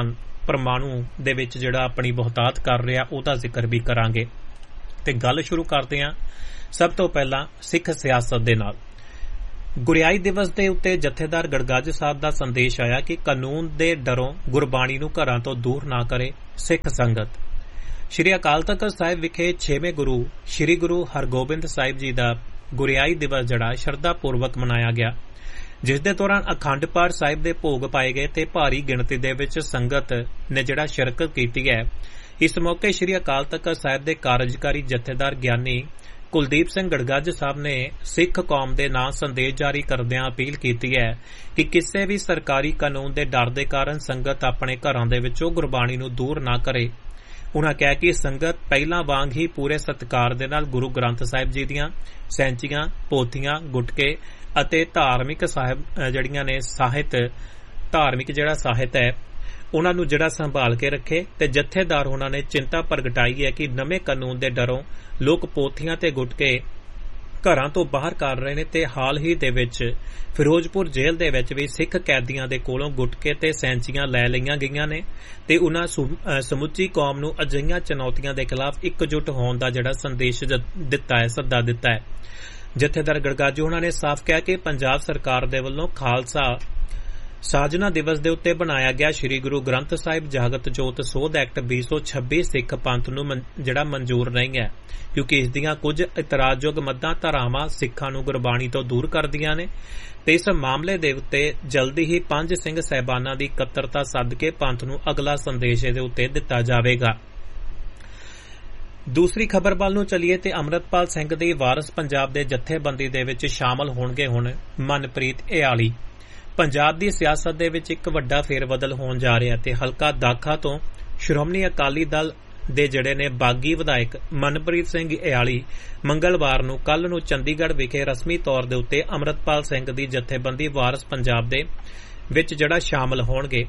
ਪਰਮਾਣੂ ਦੇ ਵਿੱਚ ਜਿਹੜਾ ਆਪਣੀ ਬਹੁਤਾਤ ਕਰ ਰਿਹਾ ਉਹਦਾ ਜ਼ਿਕਰ ਵੀ ਕਰਾਂਗੇ। ਤੇ ਗੱਲ ਸ਼ੁਰੂ ਕਰਦੇ ਹਾਂ ਸਭ ਤੋਂ ਪਹਿਲਾਂ ਸਿੱਖ ਸਿਆਸਤ ਦੇ ਨਾਲ। ਗੁਰਿਆਈ ਦਿਵਸ ਦੇ ਉੱਤੇ ਜਥੇਦਾਰ ਗੜਗੱਜ ਸਾਹਿਬ ਦਾ ਸੰਦੇਸ਼ ਆਇਆ ਕਿ ਕਾਨੂੰਨ ਦੇ ਡਰੋਂ ਗੁਰਬਾਣੀ ਨੂੰ ਘਰਾਂ ਤੋਂ ਦੂਰ ਨਾ ਕਰੇ ਸਿੱਖ ਸੰਗਤ। ਸ਼੍ਰੀ ਅਕਾਲ ਤਖ਼ਤ ਸਾਹਿਬ ਵਿਖੇ 6ਵੇਂ ਗੁਰੂ ਸ਼੍ਰੀ ਗੁਰੂ ਹਰਗੋਬਿੰਦ ਸਾਹਿਬ ਜੀ ਦਾ ਗੁਰਿਆਈ ਦਿਵਸ ਜਿਹੜਾ ਸ਼ਰਧਾ ਪੂਰਵਕ ਮਨਾਇਆ ਗਿਆ, ਜਿਸ ਦੇ ਦੌਰਾਨ ਅਖੰਡ ਪਾਠ ਸਾਹਿਬ ਦੇ ਭੋਗ ਪਾਏ ਗਏ ਤੇ ਭਾਰੀ ਗਿਣਤੀ ਦੇ ਵਿੱਚ ਸੰਗਤ ਨੇ ਜਿਹੜਾ ਸ਼ਿਰਕਤ ਕੀਤੀ ਹੈ। ਇਸ ਮੌਕੇ ਸ਼੍ਰੀ ਅਕਾਲ ਤਖ਼ਤ ਸਾਹਿਬ ਦੇ ਕਾਰਜਕਾਰੀ ਜਥੇਦਾਰ ਗਿਆਨੀ ਕੁਲਦੀਪ ਸਿੰਘ ਗੜਗੱਜ ਸਾਹਿਬ ਨੇ ਸਿੱਖ ਕੌਮ ਦੇ ਨਾਂ ਸੰਦੇਸ਼ ਜਾਰੀ ਕਰਦਿਆਂ ਅਪੀਲ ਕੀਤੀ ਹੈ ਕਿ ਕਿਸੇ ਵੀ ਸਰਕਾਰੀ ਕਾਨੂੰਨ ਦੇ ਡਰ ਦੇ ਕਾਰਨ ਸੰਗਤ ਆਪਣੇ ਘਰਾਂ ਦੇ ਵਿੱਚੋਂ ਗੁਰਬਾਣੀ ਨੂੰ ਦੂਰ ਨਾ ਕਰੇ। ਉਨ੍ਹਾਂ ਕਿਹਾ ਕਿ ਸੰਗਤ ਪਹਿਲਾਂ ਵਾਂਗ ਹੀ ਪੂਰੇ ਸਤਿਕਾਰ ਦੇ ਨਾਲ ਗੁਰੂ ਗ੍ਰੰਥ ਸਾਹਿਬ ਜੀ ਦੀਆਂ ਸੈਂਚੀਆਂ, ਪੋਥੀਆਂ, ਗੁਟਕੇ ਅਤੇ ਧਾਰਮਿਕ ਸਾਹਿਤ ਹੈ ਉਹਨਾਂ ਨੂੰ ਜਿਹੜਾ ਸੰਭਾਲ ਕੇ ਰੱਖੇ। ਤੇ ਜਥੇਦਾਰ ਉਹਨਾਂ ਨੇ ਚਿੰਤਾ ਪ੍ਰਗਟਾਈ ਹੈ ਕਿ ਨਵੇਂ ਕਾਨੂੰਨ ਦੇ ਡਰੋਂ ਲੋਕ ਪੋਥੀਆਂ ਤੇ ਗੁਟਕੇ ਘਰਾਂ ਤੋਂ ਬਾਹਰ ਕਰ ਰਹੇ ਨੇ ਤੇ ਹਾਲ ਹੀ ਦੇ ਵਿੱਚ ਫਿਰੋਜ਼ਪੁਰ ਜੇਲ੍ਹ ਦੇ ਵਿੱਚ ਵੀ ਸਿੱਖ ਕੈਦੀਆਂ ਦੇ ਕੋਲੋਂ ਗੁਟਕੇ ਤੇ ਸੈਂਚੀਆਂ ਲੈ ਲਈਆਂ ਗਈਆਂ ਨੇ ਤੇ ਉਹਨਾਂ ਸਮੁੱਚੀ ਕੌਮ ਨੂੰ ਅਜਿਹੀਆਂ ਚੁਣੌਤੀਆਂ ਦੇ ਖਿਲਾਫ ਇਕਜੁੱਟ ਹੋਣ ਦਾ ਜਿਹੜਾ ਸੰਦੇਸ਼ ਸੱਦਾ ਦਿੱਤਾ ਹੈ। ਜਥੇਦਾਰ ਗੜਗੱਜ ਉਹਨਾਂ ਨੇ ਸਾਫ਼ ਕਿਹਾ ਕਿ ਪੰਜਾਬ ਸਰਕਾਰ ਦੇ ਵੱਲੋਂ ਖਾਲਸਾ ਸਾਜਨਾ ਦਿਵਸ ਦੇ ਉੱਤੇ ਬਣਾਇਆ ਗਿਆ ਸ਼੍ਰੀ ਗੁਰੂ ਗ੍ਰੰਥ ਸਾਹਿਬ ਜਾਗਤ ਜੋਤ ਸੋਧ ਐਕਟ 2026 ਸਿੱਖ ਪੰਥ ਨੂੰ ਜਿਹੜਾ ਮਨਜ਼ੂਰ ਨਹੀਂ ਹੈ, ਕਿਉਂਕਿ ਇਸ ਦੀਆਂ ਕੁਝ ਇਤਰਾਜ਼ਯੋਗ ਮੱਦਾਂ ਧਾਰਾਵਾਂ ਸਿੱਖਾਂ ਨੂੰ ਗੁਰਬਾਣੀ ਤੋਂ ਦੂਰ ਕਰਦੀਆਂ ਨੇ ਤੇ ਇਸ ਮਾਮਲੇ ਦੇ ਉੱਤੇ ਜਲਦੀ ਹੀ 5 ਸਿੰਘ ਸਾਹਿਬਾਨਾਂ ਦੀ ਇਕੱਤਰਤਾ ਸੱਦ ਕੇ ਪੰਥ ਨੂੰ ਅਗਲਾ ਸੰਦੇਸ਼ ਇਹਦੇ ਉੱਤੇ ਦਿੱਤਾ ਜਾਵੇਗਾ। ਦੂਸਰੀ ਖਬਰ ਵੱਲ ਨੂੰ ਚੱਲੀਏ ਤੇ ਅੰਮ੍ਰਿਤਪਾਲ ਸਿੰਘ ਦੀ ਵਾਰਸ ਪੰਜਾਬ ਦੇ ਜਥੇਬੰਦੀ ਦੇ ਵਿੱਚ ਸ਼ਾਮਲ ਹੋਣਗੇ ਹੁਣ ਮਨਪ੍ਰੀਤ ਇਆਲੀ। ਪੰਜਾਬ ਦੀ ਸਿਆਸਤ ਦੇ ਵਿੱਚ ਇੱਕ ਵੱਡਾ ਫੇਰਬਦਲ ਹੋਣ ਜਾ ਰਿਹਾ ਤੇ ਹਲਕਾ ਦਾਖਾ ਤੋਂ ਸ਼੍ਰੋਮਣੀ ਅਕਾਲੀ ਦਲ ਦੇ ਜਿਹੜੇ ਨੇ ਬਾਗੀ ਵਿਧਾਇਕ ਮਨਪ੍ਰੀਤ ਸਿੰਘ ਇਆਲੀ ਮੰਗਲਵਾਰ ਨੂੰ ਕੱਲ੍ਹ ਨੂੰ ਚੰਡੀਗੜ੍ਹ ਵਿਖੇ ਰਸਮੀ ਤੌਰ ਦੇ ਉੱਤੇ ਅੰਮ੍ਰਿਤਪਾਲ ਸਿੰਘ ਦੀ ਜਥੇਬੰਦੀ ਵਾਰਸ ਪੰਜਾਬ ਦੇ ਵਿੱਚ ਜਿਹੜਾ ਸ਼ਾਮਲ ਹੋਣਗੇ।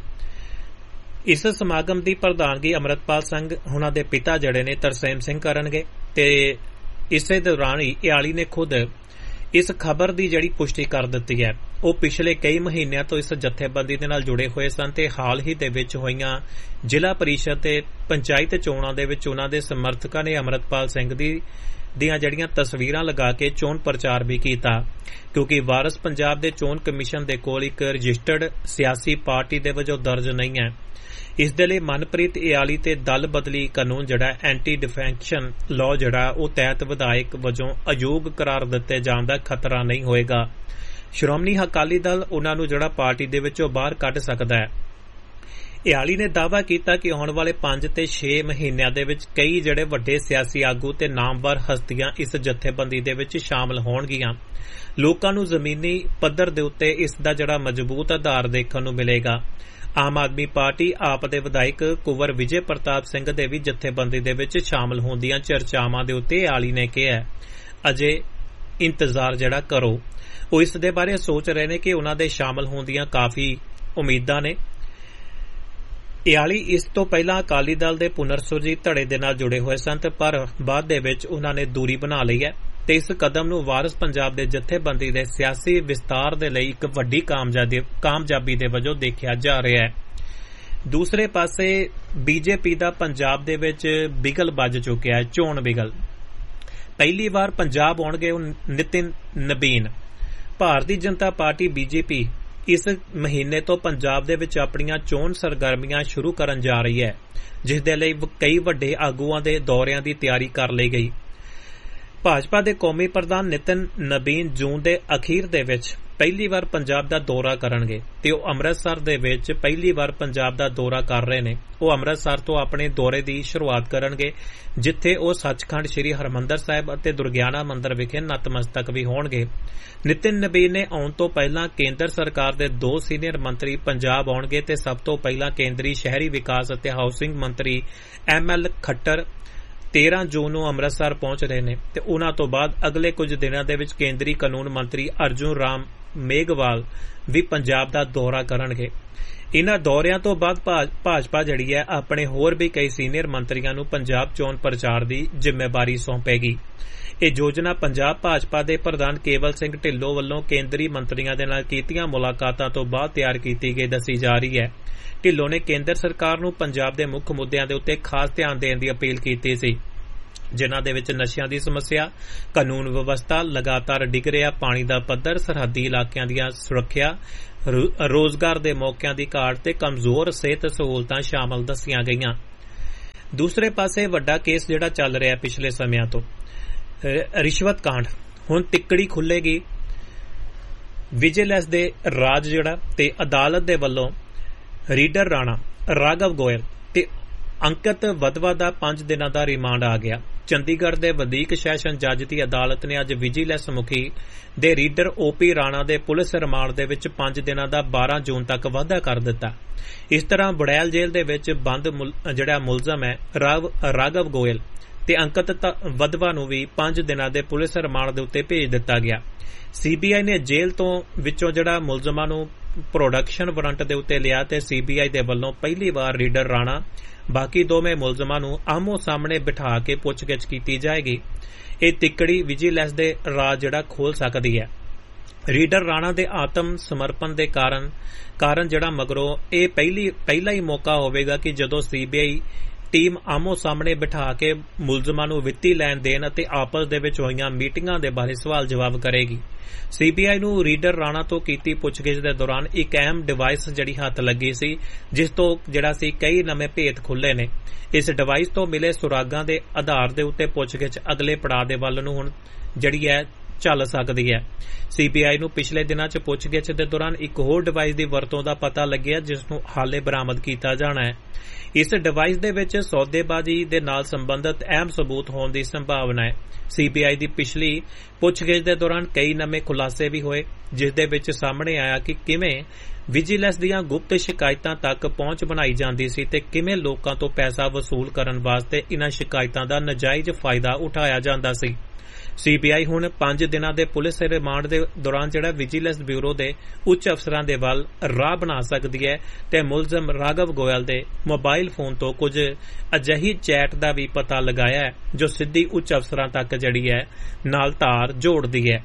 ਇਸ ਸਮਾਗਮ ਦੀ ਪ੍ਰਧਾਨਗੀ ਅੰਮ੍ਰਿਤਪਾਲ ਸਿੰਘ ਉਹਨਾਂ ਦੇ ਪਿਤਾ ਜਿਹੜੇ ਨੇ ਤਰਸੇਮ ਸਿੰਘ ਕਰਨਗੇ ਤੇ ਇਸੇ ਦੌਰਾਨ ਹੀ ਇਆਲੀ ਨੇ ਖੁਦ ਇਸ ਖਬਰ ਦੀ ਜਿਹੜੀ ਪੁਸ਼ਟੀ ਕਰ ਦਿੱਤੀ ਹੈ। ਉਹ ਪਿਛਲੇ ਕਈ ਮਹੀਨਿਆਂ ਤੋਂ ਇਸ ਜਥੇਬੰਦੀ ਦੇ ਨਾਲ ਜੁੜੇ ਹੋਏ ਸਨ ਤੇ ਹਾਲ ਹੀ ਦੇ ਵਿੱਚ ਹੋਈਆਂ ਜ਼ਿਲ੍ਹਾ ਪਰਿਸ਼ਦ ਤੇ ਪੰਚਾਇਤ ਚੋਣਾਂ ਦੇ ਵਿੱਚ ਉਹਨਾਂ ਦੇ ਸਮਰਥਕਾਂ ਨੇ ਅੰਮ੍ਰਿਤਪਾਲ ਸਿੰਘ ਦੀਆਂ ਜਿਹੜੀਆਂ ਤਸਵੀਰਾਂ ਲਗਾ ਕੇ ਚੋਣ ਪ੍ਰਚਾਰ ਵੀ ਕੀਤਾ, ਕਿਉਂਕਿ ਵਾਰਸ ਪੰਜਾਬ ਦੇ ਚੋਣ ਕਮਿਸ਼ਨ ਦੇ ਕੋਲ ਇੱਕ ਰਜਿਸਟਰਡ ਸਿਆਸੀ ਪਾਰਟੀ ਦੇ ਵਜੋਂ ਦਰਜ ਨਹੀਂ ਹੈ। ਇਸ ਦੇ ਲਈ ਮਨਪ੍ਰੀਤ ਇਆਲੀ ਤੇ ਦਲ ਬਦਲੀ ਕਾਨੂੰਨ ਜਿਹੜਾ ਐਂਟੀ ਡਿਫੈਕਸ਼ਨ ਲਾਅ ਜਿਹੜਾ ਉਹ ਤਹਿਤ ਵਿਧਾਇਕ ਵਜੋਂ ਅਯੋਗ ਕਰਾਰ ਦਿੱਤੇ ਜਾਣ ਦਾ ਖਤਰਾ ਨਹੀਂ ਹੋਏਗਾ। ਸ਼੍ਰੋਮਣੀ ਅਕਾਲੀ ਦਲ ਉਹਨਾਂ ਨੂੰ ਜਿਹੜਾ ਪਾਰਟੀ ਦੇ ਵਿੱਚੋਂ ਬਾਹਰ ਕੱਢ ਸਕਦਾ ਹੈ। ਇਆਲੀ ਨੇ ਦਾਅਵਾ ਕੀਤਾ ਕਿ ਆਉਣ ਵਾਲੇ 5 ਤੇ 6 ਮਹੀਨਿਆਂ ਦੇ ਵਿੱਚ ਕਈ ਜਿਹੜੇ ਵੱਡੇ ਸਿਆਸੀ ਆਗੂ ਤੇ ਨਾਮਵਰ ਹਸਤੀਆਂ ਇਸ ਜਥੇਬੰਦੀ ਦੇ ਵਿੱਚ ਸ਼ਾਮਲ ਹੋਣਗੀਆਂ। ਲੋਕਾਂ ਨੂੰ ਜ਼ਮੀਨੀ ਪੱਧਰ ਦੇ ਉੱਤੇ ਇਸ ਦਾ ਜਿਹੜਾ ਮਜ਼ਬੂਤ ਆਧਾਰ ਦੇਖਣ ਨੂੰ ਮਿਲੇਗਾ। ਆਮ ਆਦਮੀ ਪਾਰਟੀ ਆਪ ਦੇ ਵਿਧਾਇਕ ਕੁੰਵਰ ਵਿਜੇ ਪ੍ਰਤਾਪ ਸਿੰਘ ਦੇ ਵੀ ਜਥੇਬੰਦੀ ਦੇ ਵਿੱਚ ਸ਼ਾਮਲ ਹੋਣ ਦੀਆਂ ਚਰਚਾਵਾਂ ਦੇ ਉੱਤੇ ਇਆਲੀ ਨੇ ਕਿਹਾ ਅਜੇ ਇੰਤਜ਼ਾਰ ਜਿਹੜਾ ਕਰੋ। ਉਹ ਇਸ ਦੇ ਬਾਰੇ ਸੋਚ ਰਹੇ ਨੇ ਕਿ ਉਹਨਾਂ ਦੇ ਸ਼ਾਮਲ ਹੋਣ ਦੀਆਂ ਕਾਫੀ ਉਮੀਦਾਂ ਨੇ। ਇਆਲੀ ਇਸ ਤੋਂ ਪਹਿਲਾਂ ਅਕਾਲੀ ਦਲ ਦੇ ਪੁਨਰ ਸੁਰਜੀਤ ਧੜੇ ਦੇ ਨਾਲ ਜੁੜੇ ਹੋਏ ਸਨ ਪਰ ਬਾਅਦ ਦੇ ਵਿੱਚ ਉਹਨਾਂ ਨੇ ਦੂਰੀ ਬਣਾ ਲਈ ਹੈ ਤੇ ਇਸ ਕਦਮ ਨੂੰ ਵਾਰਸ ਪੰਜਾਬ ਦੇ ਜਥੇਬੰਦੀ ਦੇ ਸਿਆਸੀ ਵਿਸਤਾਰ ਦੇ ਲਈ ਇੱਕ ਵੱਡੀ ਕਾਮਯਾਬੀ ਦੇ ਵਜੋਂ ਦੇਖਿਆ ਜਾ ਰਿਹਾ ਹੈ। ਦੂਸਰੇ ਪਾਸੇ ਬੀਜੇਪੀ ਦਾ ਪੰਜਾਬ ਦੇ ਵਿੱਚ ਬਿਗਲ ਵੱਜ ਚੁੱਕਿਆ ਹੈ, ਚੋਣ ਬਿਗਲ। ਪਹਿਲੀ ਵਾਰ ਪੰਜਾਬ ਆਉਣਗੇ ਨਿਤਿਨ ਨਬੀਨ। ਭਾਰਤੀ ਜਨਤਾ ਪਾਰਟੀ ਬੀਜੇਪੀ ਇਸ ਮਹੀਨੇ ਤੋਂ ਪੰਜਾਬ ਦੇ ਵਿੱਚ ਆਪਣੀਆਂ ਚੋਣ ਸਰਗਰਮੀਆਂ ਸ਼ੁਰੂ ਕਰਨ ਜਾ ਰਹੀ ਹੈ, ਜਿਸ ਦੇ ਲਈ ਕਈ ਵੱਡੇ ਆਗੂਆਂ ਦੇ ਦੌਰਿਆਂ ਦੀ ਤਿਆਰੀ ਕਰ ਲਈ ਗਈ। ਭਾਜਪਾ ਦੇ ਕੌਮੀ ਪ੍ਰਧਾਨ ਨਿਤਿਨ ਨਬੀਨ ਜੂਨ ਦੇ ਅਖੀਰ ਦੇ ਵਿੱਚ ਪਹਿਲੀ ਵਾਰ ਪੰਜਾਬ ਦਾ ਦੌਰਾ ਕਰਨਗੇ ਤੇ ਉਹ ਅੰਮ੍ਰਿਤਸਰ ਦੇ ਵਿੱਚ ਪਹਿਲੀ ਵਾਰ ਪੰਜਾਬ ਦਾ ਦੌਰਾ ਕਰ ਰਹੇ ਨੇ। ਉਹ ਅੰਮ੍ਰਿਤਸਰ ਤੋਂ ਆਪਣੇ ਦੌਰੇ ਦੀ ਸ਼ੁਰੂਆਤ ਕਰਨਗੇ, ਜਿੱਥੇ ਉਹ ਸੱਚਖੰਡ ਸ੍ਰੀ ਹਰਿਮੰਦਰ ਸਾਹਿਬ ਅਤੇ ਦੁਰਗਿਆਨਾ ਮੰਦਿਰ ਵਿਖੇ ਨਤਮਸਤਕ ਵੀ ਹੋਣਗੇ। ਨਿਤਿਨ ਨਬੀਨ ਨੇ ਆਉਣ ਤੋਂ ਪਹਿਲਾਂ ਕੇਂਦਰ ਸਰਕਾਰ ਦੇ 2 ਸੀਨੀਅਰ ਮੰਤਰੀ ਪੰਜਾਬ ਆਉਣਗੇ ਤੇ ਸਭ ਤੋਂ ਪਹਿਲਾਂ ਕੇਂਦਰੀ ਸ਼ਹਿਰੀ ਵਿਕਾਸ ਅਤੇ ਹਾਊਸਿੰਗ ਮੰਤਰੀ ML ਖੱਟਰ 13 ਜੂਨ ਨੂੰ ਅੰਮ੍ਰਿਤਸਰ ਪਹੁੰਚ ਰਹੇ ਨੇ ਤੇ ਉਹਨਾਂ ਤੋਂ ਬਾਅਦ ਅਗਲੇ ਕੁਝ ਦਿਨਾਂ ਦੇ ਵਿੱਚ ਕੇਂਦਰੀ ਕਾਨੂੰਨ ਮੰਤਰੀ ਅਰਜੁਨ ਰਾਮ ਮੇਘਵਾਲ ਵੀ ਪੰਜਾਬ ਦਾ ਦੌਰਾ ਕਰਨਗੇ। ਇਨ੍ਹਾਂ ਦੌਰਿਆਂ ਤੋਂ ਬਾਅਦ ਭਾਜਪਾ ਜਿਹੜੀ ਹੈ ਆਪਣੇ ਹੋਰ ਵੀ ਕਈ ਸੀਨੀਅਰ ਮੰਤਰੀਆਂ ਨੂੰ ਪੰਜਾਬ ਚੋਣ ਪ੍ਰਚਾਰ ਦੀ ਜ਼ਿੰਮੇਵਾਰੀ ਸੌਂਪੇਗੀ। ਇਹ ਯੋਜਨਾ ਪੰਜਾਬ ਭਾਜਪਾ ਦੇ ਪ੍ਰਧਾਨ ਕੇਵਲ ਸਿੰਘ ਢਿੱਲੋਂ ਵੱਲੋਂ ਕੇਂਦਰੀ ਮੰਤਰੀਆਂ ਦੇ ਨਾਲ ਕੀਤੀਆਂ ਮੁਲਾਕਾਤਾਂ ਤੋਂ ਬਾਅਦ ਤਿਆਰ ਕੀਤੀ ਗਈ ਦੱਸੀ ਜਾ ਰਹੀ ਹੈ, ਢਿੱਲੋਂ ਨੇ ਕੇਂਦਰ ਸਰਕਾਰ ਨੂੰ ਪੰਜਾਬ ਦੇ ਮੁੱਖ ਮੁੱਦਿਆਂ ਦੇ ਉੱਤੇ ਖਾਸ ਧਿਆਨ ਦੇਣ ਦੀ ਅਪੀਲ ਕੀਤੀ ਸੀ, ਜਿਨ੍ਹਾਂ ਦੇ ਵਿੱਚ ਨਸ਼ਿਆਂ ਦੀ ਸਮੱਸਿਆ, ਕਾਨੂੰਨ ਵਿਵਸਥਾ ਲਗਾਤਾਰ ਡਿੱਗ ਰਿਹਾ ਪਾਣੀ ਦਾ ਪੱਧਰ, ਸਰਹੱਦੀ ਇਲਾਕਿਆਂ ਦੀਆਂ ਸੁਰੱਖਿਆ, ਰੋਜ਼ਗਾਰ ਦੇ ਮੌਕਿਆਂ ਦੀ ਘਾਟ ਤੇ ਕਮਜ਼ੋਰ ਸਿਹਤ ਸਹੂਲਤਾਂ ਸ਼ਾਮਲ ਦੱਸੀਆਂ ਗਈਆਂ। ਦੂਸਰੇ ਪਾਸੇ ਵੱਡਾ ਕੇਸ ਜਿਹੜਾ ਚੱਲ ਰਿਹਾ ਪਿਛਲੇ ਸਮਿਆਂ ਤੋਂ ਰਿਸ਼ਵਤ ਕਾਂਡ, ਹੁਣ ਤਿੱਕੜੀ ਖੁੱਲੇਗੀ। ਵਿਜੀਲੈਂਸ ਦੇ ਰਾਜ ਜਿਹੜਾ ਤੇ ਅਦਾਲਤ ਦੇ ਵੱਲੋਂ ਰੀਡਰ ਰਾਣਾ, ਰਾਘਵ ਗੋਇਲ ਤੇ ਅੰਕਿਤ ਵਧਵਾ ਦਾ 5 ਦਿਨਾਂ ਦਾ ਰਿਮਾਂਡ ਆ ਗਿਆ। ਚੰਡੀਗੜ੍ਹ ਦੇ ਵਧੀਕ ਸੈਸ਼ਨ ਜੱਜ ਦੀ ਅਦਾਲਤ ਨੇ ਅੱਜ ਵਿਜੀਲੈਂਸ ਮੁਖੀ ਦੇ ਰੀਡਰ ਓਪੀ ਰਾਣਾ ਦੇ ਪੁਲਿਸ ਰਿਮਾਂਡ ਦੇ ਵਿੱਚ 5 ਦਿਨਾਂ ਦਾ 12 ਜੂਨ ਤੱਕ ਵਾਧਾ ਕਰ ਦਿੱਤਾ। ਇਸ ਤਰ੍ਹਾਂ ਬੁੜੈਲ ਜੇਲ੍ਹ ਦੇ ਵਿੱਚ ਬੰਦ ਜਿਹੜਾ ਮੁਲਜ਼ਮ ਹੈ ਰਾਘਵ ਗੋਇਲ ਤੇ ਅੰਕਿਤ ਵਧਵਾ ਨੂੰ ਵੀ 5 ਦਿਨਾਂ ਦੇ ਪੁਲਿਸ ਰਿਮਾਂਡ ਦੇ ਉੱਤੇ ਭੇਜ ਦਿੱਤਾ ਗਿਆ। ਸੀਬੀਆਈ ਨੇ ਜੇਲ੍ਹ ਤੋਂ ਵਿੱਚੋਂ ਜਿਹੜਾ ਮੁਲਜ਼ਮਾਂ ਨੂੰ ਪ੍ਰੋਡਕਸ਼ਨ ਵਾਰੰਟ ਦੇ ਉੱਤੇ ਲਿਆ ਤੇ ਸੀਬੀਆਈ ਦੇ ਵੱਲੋਂ ਪਹਿਲੀ ਵਾਰ ਰੀਡਰ ਰਾਣਾ ਬਾਕੀ ਦੋਵੇਂ ਮੁਲਜ਼ਮਾਂ ਨੂੰ ਆਮੋ ਸਾਹਮਣੇ ਬਿਠਾ ਕੇ ਪੁੱਛਗਿੱਛ ਕੀਤੀ ਜਾਏਗੀ। ਇਹ ਤਿੱਕੜੀ ਵਿਜੀਲੈਂਸ ਦੇ ਰਾਜ ਜਿਹੜਾ ਖੋਲ ਸਕਦੀ ਹੈ। ਰੀਡਰ ਰਾਣਾ ਦੇ ਆਤਮ ਸਮਰਪਣ ਦੇ ਕਾਰਨ ਜਿਹੜਾ ਮਗਰੋਂ ਇਹ ਪਹਿਲਾ ਹੀ ਮੌਕਾ ਹੋਵੇਗਾ ਕਿ ਜਦੋਂ ਸੀਬੀਆਈ ਟੀਮ ਆਮੋ ਸਾਹਮਣੇ ਬਿਠਾ ਕੇ ਮੁਲਜ਼ਮਾਂ ਨੂੰ ਵਿੱਤੀ ਲੈਣ ਦੇਣ ਅਤੇ ਆਪਸ ਦੇ ਵਿੱਚ ਹੋਈਆਂ ਮੀਟਿੰਗਾਂ ਦੇ ਬਾਰੇ ਸਵਾਲ ਜਵਾਬ ਕਰੇਗੀ। ਸੀਬੀਆਈ ਨੂੰ ਰੀਡਰ ਰਾਣਾ ਤੋਂ ਕੀਤੀ ਪੁੱਛਗਿੱਛ ਦੇ ਦੌਰਾਨ ਇੱਕ ਅਹਿਮ ਡਿਵਾਈਸ ਜਿਹੜੀ ਹੱਥ ਲੱਗੀ ਸੀ, ਜਿਸ ਤੋਂ ਜਿਹੜਾ ਸੀ ਕਈ ਨਵੇਂ ਭੇਤ ਖੁੱਲੇ ਨੇ। ਇਸ ਡਿਵਾਈਸ ਤੋਂ ਮਿਲੇ ਸੁਰਾਗਾਂ ਦੇ ਆਧਾਰ ਦੇ ਉੱਤੇ ਪੁੱਛਗਿੱਛ ਅਗਲੇ ਪੜਾਅ ਦੇ ਵੱਲ ਨੂੰ ਹੁਣ ਜਿਹੜੀ ਹੈ ਚੱਲ ਸਕਦੀ ਹੈ। ਸੀਬੀਆਈ ਨੂੰ ਪਿਛਲੇ ਦਿਨਾਂ 'ਚ ਪੁੱਛਗਿੱਛ ਦੇ ਦੌਰਾਨ ਇੱਕ ਹੋਰ ਡਿਵਾਈਸ ਦੀ ਵਰਤੋਂ ਦਾ ਪਤਾ ਲੱਗਿਆ, ਜਿਸ ਨੂੰ ਹਾਲੇ ਬਰਾਮਦ ਕੀਤਾ ਜਾਣਾ ਹੈ। ਇਸ ਡਿਵਾਈਸ ਦੇ ਵਿੱਚ ਸੌਦੇਬਾਜ਼ੀ ਦੇ ਨਾਲ ਸੰਬੰਧਿਤ ਅਹਿਮ ਸਬੂਤ ਹੋਣ ਦੀ ਸੰਭਾਵਨਾ ਹੈ। ਸੀਬੀਆਈ ਦੀ ਪਿਛਲੀ ਪੁੱਛਗਿੱਛ ਦੇ ਦੌਰਾਨ ਕਈ ਨਵੇਂ ਖੁਲਾਸੇ ਵੀ ਹੋਏ, ਜਿਸ ਦੇ ਵਿੱਚ ਸਾਹਮਣੇ ਆਇਆ ਕਿ ਕਿਵੇਂ ਵਿਜੀਲੈਂਸ ਦੀਆਂ ਗੁਪਤ ਸ਼ਿਕਾਇਤਾਂ ਤੱਕ ਪਹੁੰਚ ਬਣਾਈ ਜਾਂਦੀ ਸੀ ਤੇ ਕਿਵੇਂ ਲੋਕਾਂ ਤੋਂ ਪੈਸਾ ਵਸੂਲ ਕਰਨ ਵਾਸਤੇ ਇਨ੍ਹਾਂ ਸ਼ਿਕਾਇਤਾਂ ਦਾ ਨਾਜਾਇਜ਼ ਫਾਇਦਾ ਉਠਾਇਆ ਜਾਂਦਾ ਸੀ। ਸੀਬੀਆਈ ਹੁਣ 5 ਦਿਨਾਂ ਦੇ ਪੁਲਿਸ ਰਿਮਾਂਡ ਦੇ ਦੌਰਾਨ ਜਿਹੜਾ ਵਿਜੀਲੈਂਸ ਬਿਊਰੋ ਦੇ ਉੱਚ ਅਫਸਰਾਂ ਦੇ ਵੱਲ ਰਾਹ ਬਣਾ ਸਕਦੀ ਹੈ ਤੇ ਮੁਲਜ਼ਮ ਰਾਘਵ ਗੋਇਲ ਦੇ ਮੋਬਾਈਲ ਫੋਨ ਤੋਂ ਕੁਝ ਅਜਿਹੀ ਚੈਟ ਦਾ ਵੀ ਪਤਾ ਲਗਾਇਆ ਹੈ ਜੋ ਸਿੱਧੀ ਉੱਚ ਅਫਸਰਾਂ ਤੱਕ ਜਿਹੜੀ ਹੈ ਨਾਲ ਤਾਰ ਜੋੜਦੀ ਹੈ।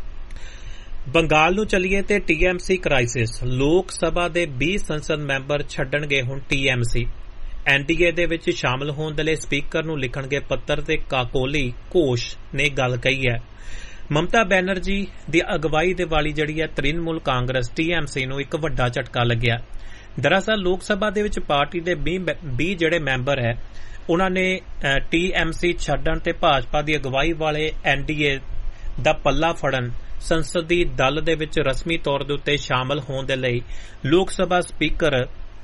ਬੰਗਾਲ ਨੂੰ ਚੱਲੀਏ ਤੇ ਟੀਐਮਸੀ ਕ੍ਰਾਈਸਿਸ, ਲੋਕ ਸਭਾ ਦੇ 20 ਸੰਸਦ ਮੈਂਬਰ ਛੱਡਣਗੇ ਹੁਣ ਟੀਐਮਸੀ। ਐਨਡੀਏ ਦੇ ਵਿੱਚ ਸ਼ਾਮਲ ਹੋਣ ਦੇ ਲਈ ਸਪੀਕਰ ਨੂੰ ਲਿਖਣਗੇ ਪੱਤਰ ਤੇ ਕਾਕੋਲੀ ਘੋਸ਼ ਨੇ ਗੱਲ ਕਹੀ ਹੈ। ਮਮਤਾ ਬੈਨਰਜੀ ਦੀ ਅਗਵਾਈ ਦੇ ਵਾਲੀ ਜਿਹੜੀ ਹੈ ਤ੍ਰਿਣਮੂਲ ਕਾਂਗਰਸ ਟੀਐਮਸੀ ਨੂੰ ਇੱਕ ਵੱਡਾ ਝਟਕਾ ਲੱਗਿਆ। ਦਰਅਸਲ ਲੋਕ ਸਭਾ ਦੇ ਵਿੱਚ ਪਾਰਟੀ ਦੇ 20 ਜਿਹੜੇ ਮੈਂਬਰ ਹੈ ਉਹਨਾਂ ਨੇ ਟੀਐਮਸੀ ਛੱਡਣ ਤੇ ਭਾਜਪਾ ਦੀ ਅਗਵਾਈ ਵਾਲੇ ਐਨਡੀਏ ਦਾ ਪੱਲਾ ਫੜਨ ਸੰਸਦੀ ਦਲ ਦੇ ਵਿੱਚ ਰਸਮੀ ਤੌਰ ਦੇ ਉੱਤੇ ਸ਼ਾਮਲ ਹੋਣ ਦੇ ਲਈ ਲੋਕ ਸਭਾ ਸਪੀਕਰ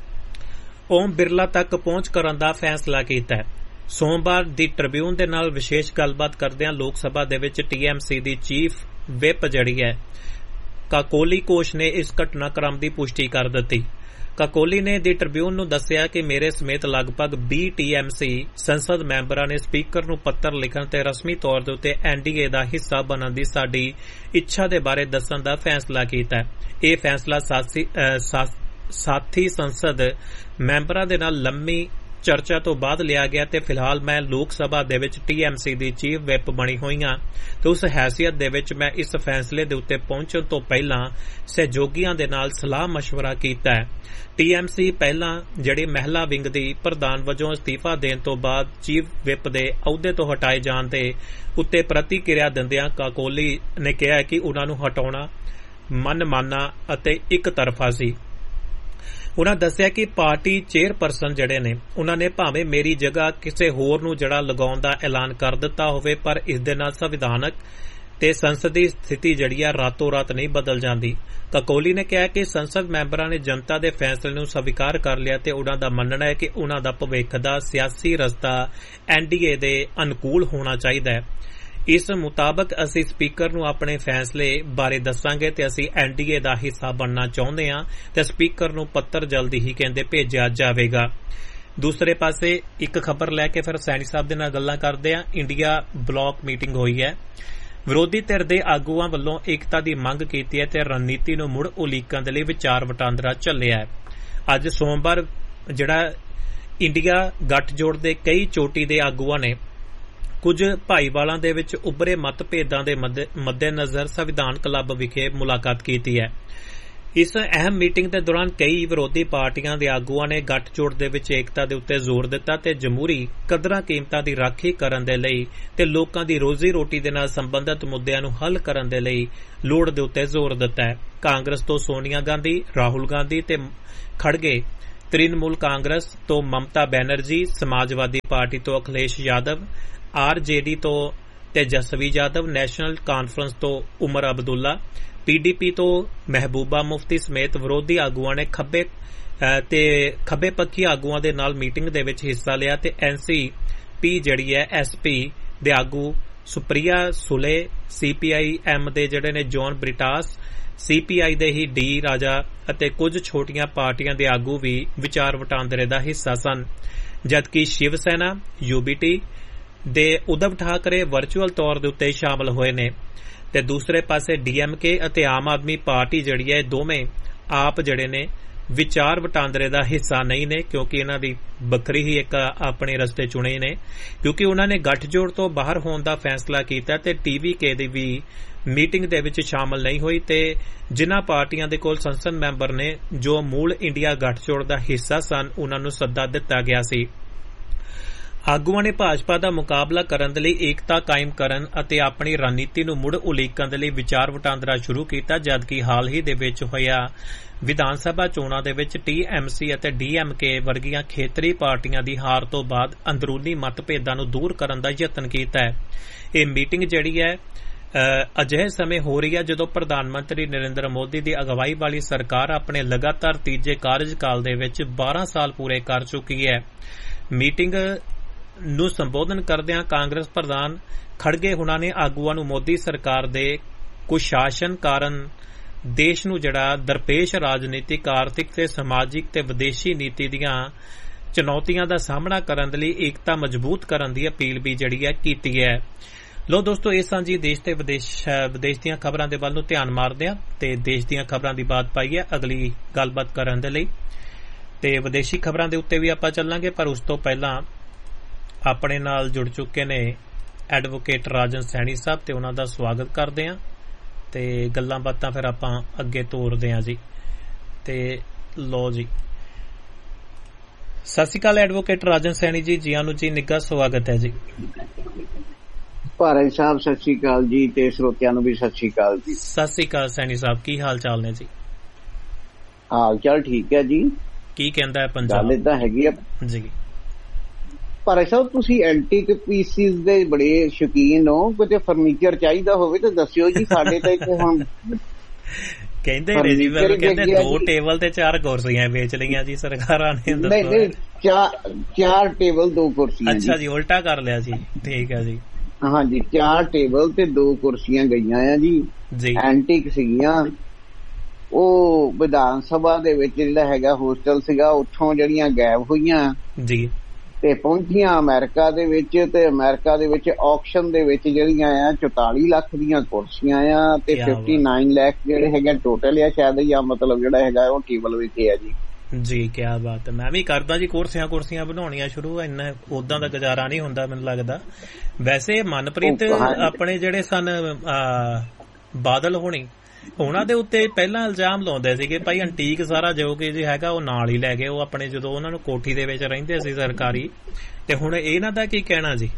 ਓਮ ਬਿਰਲਾ ਤੱਕ ਪਹੁੰਚ ਕਰਨ ਦਾ ਫੈਸਲਾ ਕੀਤਾ ਹੈ। ਸੋਮਵਾਰ ਦੀ ਟ੍ਰਿਬਿਊਨ ਦੇ ਨਾਲ ਵਿਸ਼ੇਸ਼ ਗੱਲਬਾਤ ਕਰਦਿਆਂ ਲੋਕ ਸਭਾ ਦੇ ਵਿੱਚ ਟੀਐਮਸੀ ਦੀ ਚੀਫ ਵਿਪ ਜਿਹੜੀ ਹੈ ਕਾਕੋਲੀ ਘੋਸ਼ ਨੇ ਇਸ ਘਟਨਾਕ੍ਰਮ ਦੀ ਪੁਸ਼ਟੀ ਕਰ ਦਿੱਤੀ। ਕਾਕੋਲੀ ਨੇ ਦੀ ਟ੍ਰਿਬਿਊਨ ਨੂੰ ਦੱਸਿਆ ਕਿ ਮੇਰੇ ਸਮੇਤ ਲਗਭਗ 20 ਟੀਐਮਸੀ ਸੰਸਦ ਮੈਂਬਰਾਂ ਨੇ ਸਪੀਕਰ ਨੂੰ ਪੱਤਰ ਲਿਖਣ ਤੇ ਰਸਮੀ ਤੌਰ ਦੇ ਉੱਤੇ ਐਨਡੀਏ ਦਾ ਹਿੱਸਾ ਬਣਨ ਦੀ ਸਾਡੀ ਇੱਛਾ ਦੇ ਬਾਰੇ ਦੱਸਣ ਦਾ ਫੈਸਲਾ ਕੀਤਾ ਹੈ। ਇਹ ਫੈਸਲਾ ਸਾਥੀ ਸੰਸਦ ਮੈਂਬਰਾਂ ਦੇ ਨਾਲ ਲੰਮੀ ਚਰਚਾ ਤੋਂ ਬਾਅਦ ਲਿਆ ਗਿਆ ਤੇ ਫਿਲਹਾਲ ਮੈਂ ਲੋਕ ਸਭਾ ਦੇ ਵਿੱਚ ਟੀਐਮਸੀ ਦੀ ਚੀਫ ਵਿਪ ਬਣੀ ਹੋਈ ਹਾਂ ਤੇ ਉਸ ਹੈਸੀਅਤ ਦੇ ਵਿੱਚ ਮੈਂ ਇਸ ਫੈਸਲੇ ਦੇ ਉੱਤੇ ਪਹੁੰਚਣ ਤੋਂ ਪਹਿਲਾਂ ਸਹਿਯੋਗੀਆਂ ਦੇ ਨਾਲ ਸਲਾਹ ਮਸ਼ਵਰਾ ਕੀਤਾ ਹੈ। ਟੀਐਮਸੀ ਪਹਿਲਾਂ ਜਿਹੜੀ ਮਹਿਲਾ ਵਿੰਗ ਦੀ ਪ੍ਰਧਾਨ ਵਜੋਂ ਅਸਤੀਫਾ ਦੇਣ ਤੋਂ ਬਾਅਦ ਚੀਫ ਵਿਪ ਦੇ ਅਹੁਦੇ ਤੋਂ ਹਟਾਏ ਜਾਣ ਦੇ ਉੱਤੇ ਪ੍ਰਤੀਕਿਰਿਆ ਦਿੰਦਿਆਂ ਕਾਕੋਲੀ ਨੇ ਕਿਹਾ ਕਿ ਉਨ੍ਹਾਂ ਨੂੰ ਹਟਾਉਣਾ ਮਨਮਾਨਾ ਅਤੇ ਇੱਕ ਤਰਫਾ ਸੀ। ਉਨ੍ਹਾਂ ਦੱਸਿਆ ਕਿ ਪਾਰਟੀ ਚੇਅਰਪਰਸਨ ਜਿਹੜੇ ਨੇ ਉਨ੍ਹਾਂ ਨੇ ਭਾਵੇਂ ਮੇਰੀ ਜਗ੍ਹਾ ਕਿਸੇ ਹੋਰ ਨੂੰ ਜਿਹੜਾ ਲਗਾਉਣ ਦਾ ਐਲਾਨ ਕਰ ਦਿੱਤਾ ਹੋਵੇ, ਪਰ ਇਸ ਦੇ ਨਾਲ ਸੰਵਿਧਾਨਕ ਤੇ ਸੰਸਦੀ ਸਥਿਤੀ ਜਿਹੜੀ ਆ ਰਾਤੋਂ ਰਾਤ ਨਹੀਂ ਬਦਲ ਜਾਂਦੀ। ਕਾਕੋਲੀ ਨੇ ਕਿਹਾ ਕਿ ਸੰਸਦ ਮੈਂਬਰਾਂ ਨੇ ਜਨਤਾ ਦੇ ਫੈਸਲੇ ਨੂੰ ਸਵੀਕਾਰ ਕਰ ਲਿਆ ਤੇ ਉਨ੍ਹਾਂ ਦਾ ਮੰਨਣਾ ਹੈ ਕਿ ਉਨ੍ਹਾਂ ਦਾ ਭਵਿੱਖ ਦਾ ਸਿਆਸੀ ਰਸਤਾ ਐਨਡੀਏ ਦੇ ਅਨੁਕੂਲ ਹੋਣਾ ਚਾਹੀਦਾ ਹੈ। ਇਸ ਮੁਤਾਬਕ ਅਸੀਂ ਸਪੀਕਰ ਨੂੰ ਆਪਣੇ ਫੈਸਲੇ ਬਾਰੇ ਦੱਸਾਂਗੇ ਤੇ ਅਸੀਂ ਐਨਡੀਏ ਦਾ ਹਿੱਸਾ ਬਣਨਾ ਚਾਹੁੰਦੇ ਹਾਂ ਤੇ ਸਪੀਕਰ ਨੂੰ ਪੱਤਰ ਜਲਦੀ ਹੀ ਕਹਿੰਦੇ ਭੇਜਿਆ ਜਾਵੇਗਾ। ਦੂਸਰੇ ਪਾਸੇ ਇੱਕ ਖਬਰ ਲੈ ਕੇ ਫਿਰ ਸੈਣੀ ਸਾਹਿਬ ਦੇ ਨਾਲ ਗੱਲਾਂ ਕਰਦੇ ਹਾਂ। ਇੰਡੀਆ ਬਲਾਕ ਮੀਟਿੰਗ ਹੋਈ ਹੈ। ਵਿਰੋਧੀ ਧਿਰ ਦੇ ਆਗੂਆਂ ਵੱਲੋਂ ਏਕਤਾ ਦੀ ਮੰਗ ਕੀਤੀ ਹੈ ਤੇ ਰਣਨੀਤੀ ਨੂੰ ਮੁੜ ਉਲੀਕਣ ਦੇ ਲਈ ਵਿਚਾਰ ਵਟਾਂਦਰਾ ਚੱਲਿਆ ਹੈ। ਅੱਜ ਸੋਮਵਾਰ ਜਿਹੜਾ ਇੰਡੀਆ ਗੱਠਜੋੜ ਦੇ ਕਈ ਚੋਟੀ ਦੇ ਆਗੂਆਂ ਨੇ ਕੁਝ ਭਾਈਵਾਲਾਂ ਦੇ ਵਿੱਚ ਉੱਭਰੇ ਮਤਭੇਦਾਂ ਦੇ ਮੱਦੇਨਜ਼ਰ ਸੰਵਿਧਾਨ ਕਲੱਬ ਵਿਖੇ ਮੁਲਾਕਾਤ ਕੀਤੀ ਹੈ। ਇਸ ਅਹਿਮ ਮੀਟਿੰਗ ਦੇ ਦੌਰਾਨ ਕਈ ਵਿਰੋਧੀ ਪਾਰਟੀਆਂ ਦੇ ਆਗੂਆਂ ਨੇ ਗੱਠਜੋੜ ਦੇ ਵਿੱਚ ਏਕਤਾ ਦੇ ਉੱਤੇ ਜ਼ੋਰ ਦਿੱਤਾ ਤੇ ਜਮਹੂਰੀ ਕਦਰਾਂ ਕੀਮਤਾਂ ਦੀ ਰਾਖੀ ਕਰਨ ਦੇ ਲਈ ਤੇ ਲੋਕਾਂ ਦੀ ਰੋਜ਼ੀ ਰੋਟੀ ਦੇ ਨਾਲ ਸੰਬੰਧਿਤ ਮੁੱਦਿਆਂ ਨੂੰ ਹੱਲ ਕਰਨ ਦੇ ਲਈ ਲੋੜ ਦੇ ਉੱਤੇ ਜ਼ੋਰ ਦਿੱਤਾ ਹੈ। ਕਾਂਗਰਸ ਤੋਂ ਸੋਨੀਆ ਗਾਂਧੀ, ਰਾਹੁਲ ਗਾਂਧੀ ਤੇ ਖੜਗੇ, ਤ੍ਰਿਣਮੂਲ ਕਾਂਗਰਸ ਤੋਂ ਮਮਤਾ ਬੈਨਰਜੀ, ਸਮਾਜਵਾਦੀ ਪਾਰਟੀ ਤੋਂ ਅਖਿਲੇਸ਼ ਯਾਦਵ, ਆਰਜੇਡੀ ਤੋਂ ਤੇਜਸਵੀ ਯਾਦਵ, ਨੈਸ਼ਨਲ ਕਾਨਫਰੰਸ ਤੋਂ ਉਮਰ ਅਬਦੁੱਲਾ, ਪੀਡੀਪੀ ਤੋਂ ਮਹਿਬੂਬਾ ਮੁਫਤੀ ਸਮੇਤ ਵਿਰੋਧੀ ਆਗੂਆਂ ਨੇ ਖੱਬੇ ਪੱਖੀ ਆਗੂਆਂ ਦੇ ਨਾਲ ਮੀਟਿੰਗ ਦੇ ਵਿੱਚ ਹਿੱਸਾ ਲਿਆ ਤੇ ਐਨਸੀਪੀ ਜਿਹੜੀ ਹੈ ਐਸਪੀ ਦੇ ਆਗੂ ਸੁਪ੍ਰਿਆ ਸੁਲੇ, ਸੀਪੀਆਈਐਮ ਦੇ ਜਿਹੜੇ ਨੇ ਜੌਨ ਬ੍ਰਿਟਾਸ, ਸੀਪੀਆਈ ਦੇ ਹੀ ਡੀ ਰਾਜਾ ਅਤੇ ਕੁਝ ਛੋਟੀਆਂ ਪਾਰਟੀਆਂ ਦੇ ਆਗੂ ਵੀ ਵਿਚਾਰ ਵਟਾਂਦਰੇ ਦਾ ਹਿੱਸਾ ਸਨ, ਜਦਕਿ ਸ਼ਿਵ ਸੈਨਾ, ਯੂਬੀਟੀ ਦੇ ਉਧਵ ਠਾਕਰੇ ਵਰਚੁਅਲ ਤੌਰ ਦੇ ਉੱਤੇ ਸ਼ਾਮਲ ਹੋਏ ਨੇ ਤੇ ਦੂਸਰੇ ਪਾਸੇ ਡੀਐਮਕੇ ਅਤੇ ਆਮ ਆਦਮੀ ਪਾਰਟੀ ਜਿਹੜੀ ਹੈ ਦੋਵੇਂ ਆਪ ਜਿਹੜੇ ਨੇ ਵਿਚਾਰ ਵਟਾਂਦਰੇ ਦਾ ਹਿੱਸਾ ਨਹੀਂ ਨੇ, ਕਿਉਂਕਿ ਇਹਨਾਂ ਦੀ ਵੱਖਰੀ ਹੀ ਇੱਕ ਆਪਣੇ ਰਸਤੇ ਚੁਣੇ ਨੇ, ਕਿਉਂਕਿ ਉਹਨਾਂ ਨੇ ਗੱਠਜੋੜ ਤੋਂ ਬਾਹਰ ਹੋਣ ਦਾ ਫੈਸਲਾ ਕੀਤਾ ਤੇ ਟੀਵੀਕੇ ਦੀ ਵੀ ਮੀਟਿੰਗ ਦੇ ਵਿੱਚ ਸ਼ਾਮਲ ਨਹੀਂ ਹੋਈ ਤੇ ਜਿਨ੍ਹਾਂ ਪਾਰਟੀਆਂ ਦੇ ਕੋਲ ਸੰਸਦ ਮੈਂਬਰ ਨੇ ਜੋ ਮੂਲ ਇੰਡੀਆ ਗੱਠਜੋੜ ਦਾ ਹਿੱਸਾ ਸਨ ਉਹਨਾਂ ਨੂੰ ਸੱਦਾ ਦਿੱਤਾ ਗਿਆ ਸੀ। ਆਗੂਆਂ ਨੇ ਭਾਜਪਾ ਦਾ ਮੁਕਾਬਲਾ ਕਰਨ ਦੇ ਲਈ ਏਕਤਾ ਕਾਇਮ ਕਰਨ ਅਤੇ ਆਪਣੀ ਰਣਨੀਤੀ ਨੂੰ ਮੁੜ ਉਲੀਕਣ ਦੇ ਲਈ ਵਿਚਾਰ ਵਟਾਂਦਰਾ ਸ਼ੁਰੂ ਕੀਤਾ, ਜਦਕਿ ਹਾਲ ਹੀ ਦੇ ਵਿੱਚ ਹੋਇਆ ਵਿਧਾਨ ਸਭਾ ਚੋਣਾਂ ਦੇ ਵਿੱਚ ਟੀਐਮਸੀ ਅਤੇ ਡੀਐਮਕੇ ਵਰਗੀਆਂ ਖੇਤਰੀ ਪਾਰਟੀਆਂ ਦੀ ਹਾਰ ਤੋਂ ਬਾਅਦ ਅੰਦਰੂਨੀ ਮਤਭੇਦਾਂ ਨੂੰ ਦੂਰ ਕਰਨ ਦਾ ਯਤਨ ਕੀਤਾ ਹੈ। ਇਹ ਮੀਟਿੰਗ ਜਿਹੜੀ ਹੈ ਅਜਿਹੇ ਸਮੇਂ ਹੋ ਰਹੀ ਹੈ ਜਦੋਂ ਪ੍ਰਧਾਨ ਮੰਤਰੀ ਨਰਿੰਦਰ ਮੋਦੀ ਦੀ ਅਗਵਾਈ ਵਾਲੀ ਸਰਕਾਰ ਆਪਣੇ ਲਗਾਤਾਰ ਤੀਜੇ ਕਾਰਜਕਾਲ ਦੇ ਵਿੱਚ 12 ਸਾਲ ਪੂਰੇ ਕਰ ਚੁੱਕੀ ਹੈ। ਮੀਟਿੰਗ ਨੂੰ ਸੰਬੋਧਨ ਕਰਦਿਆਂ ਕਾਂਗਰਸ ਪ੍ਰਧਾਨ ਖੜਗੇ ਹੁਣਾਂ ਨੇ ਆਗੂਆਂ ਨੂੰ ਮੋਦੀ ਸਰਕਾਰ ਦੇ ਕੁਸ਼ਾਸਨ ਕਾਰਨ ਦੇਸ਼ ਨੂੰ ਜਿਹੜਾ ਦਰਪੇਸ਼ ਰਾਜਨੀਤਿਕ, ਆਰਥਿਕ ਤੇ ਸਮਾਜਿਕ ਤੇ ਵਿਦੇਸ਼ੀ ਨੀਤੀ ਦੀਆਂ ਚੁਣੌਤੀਆਂ ਦਾ ਸਾਹਮਣਾ ਕਰਨ ਦੇ ਲਈ ਏਕਤਾ ਮਜ਼ਬੂਤ ਕਰਨ ਦੀ ਅਪੀਲ ਵੀ ਜਿਹੜੀ ਹੈ ਕੀਤੀ ਹੈ। ਲੋ ਦੋਸਤੋ, ਇਹ ਸਾਂਝੀ ਦੇਸ਼ ਤੇ ਵਿਦੇਸ਼ ਦੀਆਂ ਖਬਰਾਂ ਦੇ ਵੱਲ ਨੂੰ ਧਿਆਨ ਮਾਰਦੇ ਹਾਂ ਤੇ ਦੇਸ਼ ਦੀਆਂ ਖਬਰਾਂ ਦੀ ਬਾਤ ਪਾਈ ਹੈ ਅਗਲੀ ਗੱਲਬਾਤ ਕਰਨ ਦੇ ਲਈ ਤੇ ਵਿਦੇਸ਼ੀ ਖਬਰਾਂ ਦੇ ਉੱਤੇ ਵੀ ਆਪਾਂ ਚੱਲਾਂਗੇ, ਪਰ ਉਸ ਤੋਂ ਪਹਿਲਾਂ ਆਪਣੇ ਨਾਲ ਜੁੜ ਚੁੱਕੇ ਨੇ ਐਡਵੋਕੇਟ ਰਾਜਨ ਸੈਣੀ ਸਾਹਿਬ ਤੇ ਉਹਨਾਂ ਦਾ ਸਵਾਗਤ ਕਰਦੇ ਹਾਂ ਤੇ ਗੱਲਾਂ ਬਾਤਾਂ ਫਿਰ ਆਪਾਂ ਅੱਗੇ ਤੋਰਦੇ ਹਾਂ ਜੀ। ਤੇ ਲੋ ਜੀ, ਸਤਿ ਸ਼੍ਰੀ ਅਕਾਲ ਐਡਵੋਕੇਟ ਰਾਜਨ ਸੈਣੀ ਜੀ, ਜੀ ਆਨੂੰ ਜੀ, ਨਿੱਘਾ ਸਵਾਗਤ ਹੈ ਜੀ। ਭਾਰਤ ਸਾਹਿਬ ਸਤਿ ਸ਼੍ਰੀ ਅਕਾਲ ਜੀ ਤੇ ਸਰੋਤਿਆਂ ਨੂੰ ਵੀ ਸਤਿ ਸ਼੍ਰੀ ਅਕਾਲ ਜੀ। ਸਤਿ ਸ਼੍ਰੀ ਅਕਾਲ ਸੈਣੀ ਸਾਹਿਬ, ਕੀ ਹਾਲ ਚਾਲ ਨੇ ਜੀ? ਹਾਲ ਚਾਲ ਠੀਕ ਹੈ ਜੀ। ਕੀ ਕਹਿੰਦਾ ਹੈ ਪੰਜਾਬ? ਗੱਲ ਏਦਾਂ ਹੈਗੀ ਆ ਜੀ ਭਾਰਤ ਸਾਹਿਬ, ਤੁਸੀਂ ਐਂਟੀਕ ਪੀਸਿਸ ਦੇ ਬੜੇ ਸ਼ੌਕੀਨ ਹੋ, ਕਿਤੇ ਫਰਨੀਚਰ ਚਾਹੀਦਾ ਹੋਵੇ ਤਾਂ ਦੱਸਿਓ ਜੀ। ਸਾਡੇ ਤਾਂ ਇੱਥੇ ਹੁਣ ਕਹਿੰਦੇ ਨੇ ਜੀ, ਕਹਿੰਦੇ 2 ਟੇਬਲ ਤੇ 4 ਕੁਰਸੀਆਂ ਵੇਚ ਲਈਆਂ ਜੀ ਸਰਕਾਰਾਂ ਨੇ। ਨਹੀਂ, 4 ਟੇਬਲ 2 ਕੁਰਸੀਆਂ। ਅੱਛਾ ਜੀ, ਉਲਟਾ ਕਰ ਲਿਆ ਜੀ, ਠੀਕ ਹੈ ਜੀ। ਹਾਂਜੀ, 4 ਟੇਬਲ ਤੇ 2 ਕੁਰਸੀਆਂ ਗਈਆਂ ਆ ਜੀ, ਐਂਟੀਕ ਸੀਗੀਆਂ। ਉਹ ਵਿਧਾਨ ਸਭਾ ਦੇ ਵਿੱਚ ਜਿਹੜਾ ਹੈਗਾ ਹੋਸਟਲ ਸੀਗਾ, ਉੱਥੋਂ ਜਿਹੜੀਆਂ ਗਾਇਬ ਹੋਈਆਂ ਜੀ ਤੇ ਪਹੁੰਚੀਆਂ ਅਮਰੀਕਾ ਦੇ ਵਿੱਚ, ਤੇ ਅਮਰੀਕਾ ਦੇ ਵਿੱਚ ਆਕਸ਼ਨ ਦੇ ਵਿੱਚ ਜਿਹੜੀਆਂ ਆ 44 ਲੱਖ ਦੀਆਂ ਕੁਰਸੀਆਂ ਆ ਤੇ 59 ਲੱਖ ਜਿਹੜੇ ਹੈਗੇ ਟੋਟਲ ਆ, ਸ਼ਾਇਦ ਜਾਂ ਮਤਲਬ ਜਿਹੜਾ ਹੈਗਾ ਉਹ ਟੇਬਲ ਵਿਕੇ ਆ ਜੀ। ਜੀ ਕਿਆ ਬਾਤ ਹੈ, ਮੈਂ ਵੀ ਕਰਦਾ ਜੀ ਕੁਰਸੀਆਂ ਬਣਾਉਣੀਆਂ ਸ਼ੁਰੂ। ਇੰਨਾ ਉਦਾਂ ਦਾ ਗੁਜ਼ਾਰਾ ਨਹੀਂ ਹੁੰਦਾ ਮੈਨੂੰ ਲੱਗਦਾ। ਵੈਸੇ ਮਨਪ੍ਰੀਤ ਆਪਣੇ ਜਿਹੜੇ ਸਨ ਬਾਦਲ ਹੋਣੀ, ਉਹਨਾਂ ਦੇ ਉੱਤੇ ਪਹਿਲਾਂ ਇਲਜ਼ਾਮ ਲਾਉਂਦੇ ਸੀਗੇ ਭਾਈ ਐਂਟੀਕ ਸਾਰਾ ਜੋ ਕਿ ਜੀ ਹੈਗਾ ਉਹ ਨਾਲ ਹੀ ਲੈ ਗਏ ਉਹ ਆਪਣੇ, ਜਦੋਂ ਉਹਨਾਂ ਨੂੰ ਕੋਠੀ ਦੇ ਵਿੱਚ ਰਹਿੰਦੇ ਸੀ ਸਰਕਾਰੀ। ਤੇ ਹੁਣ ਇਹਨਾਂ ਦਾ ਕੀ ਕਹਿਣਾ ਜੀ?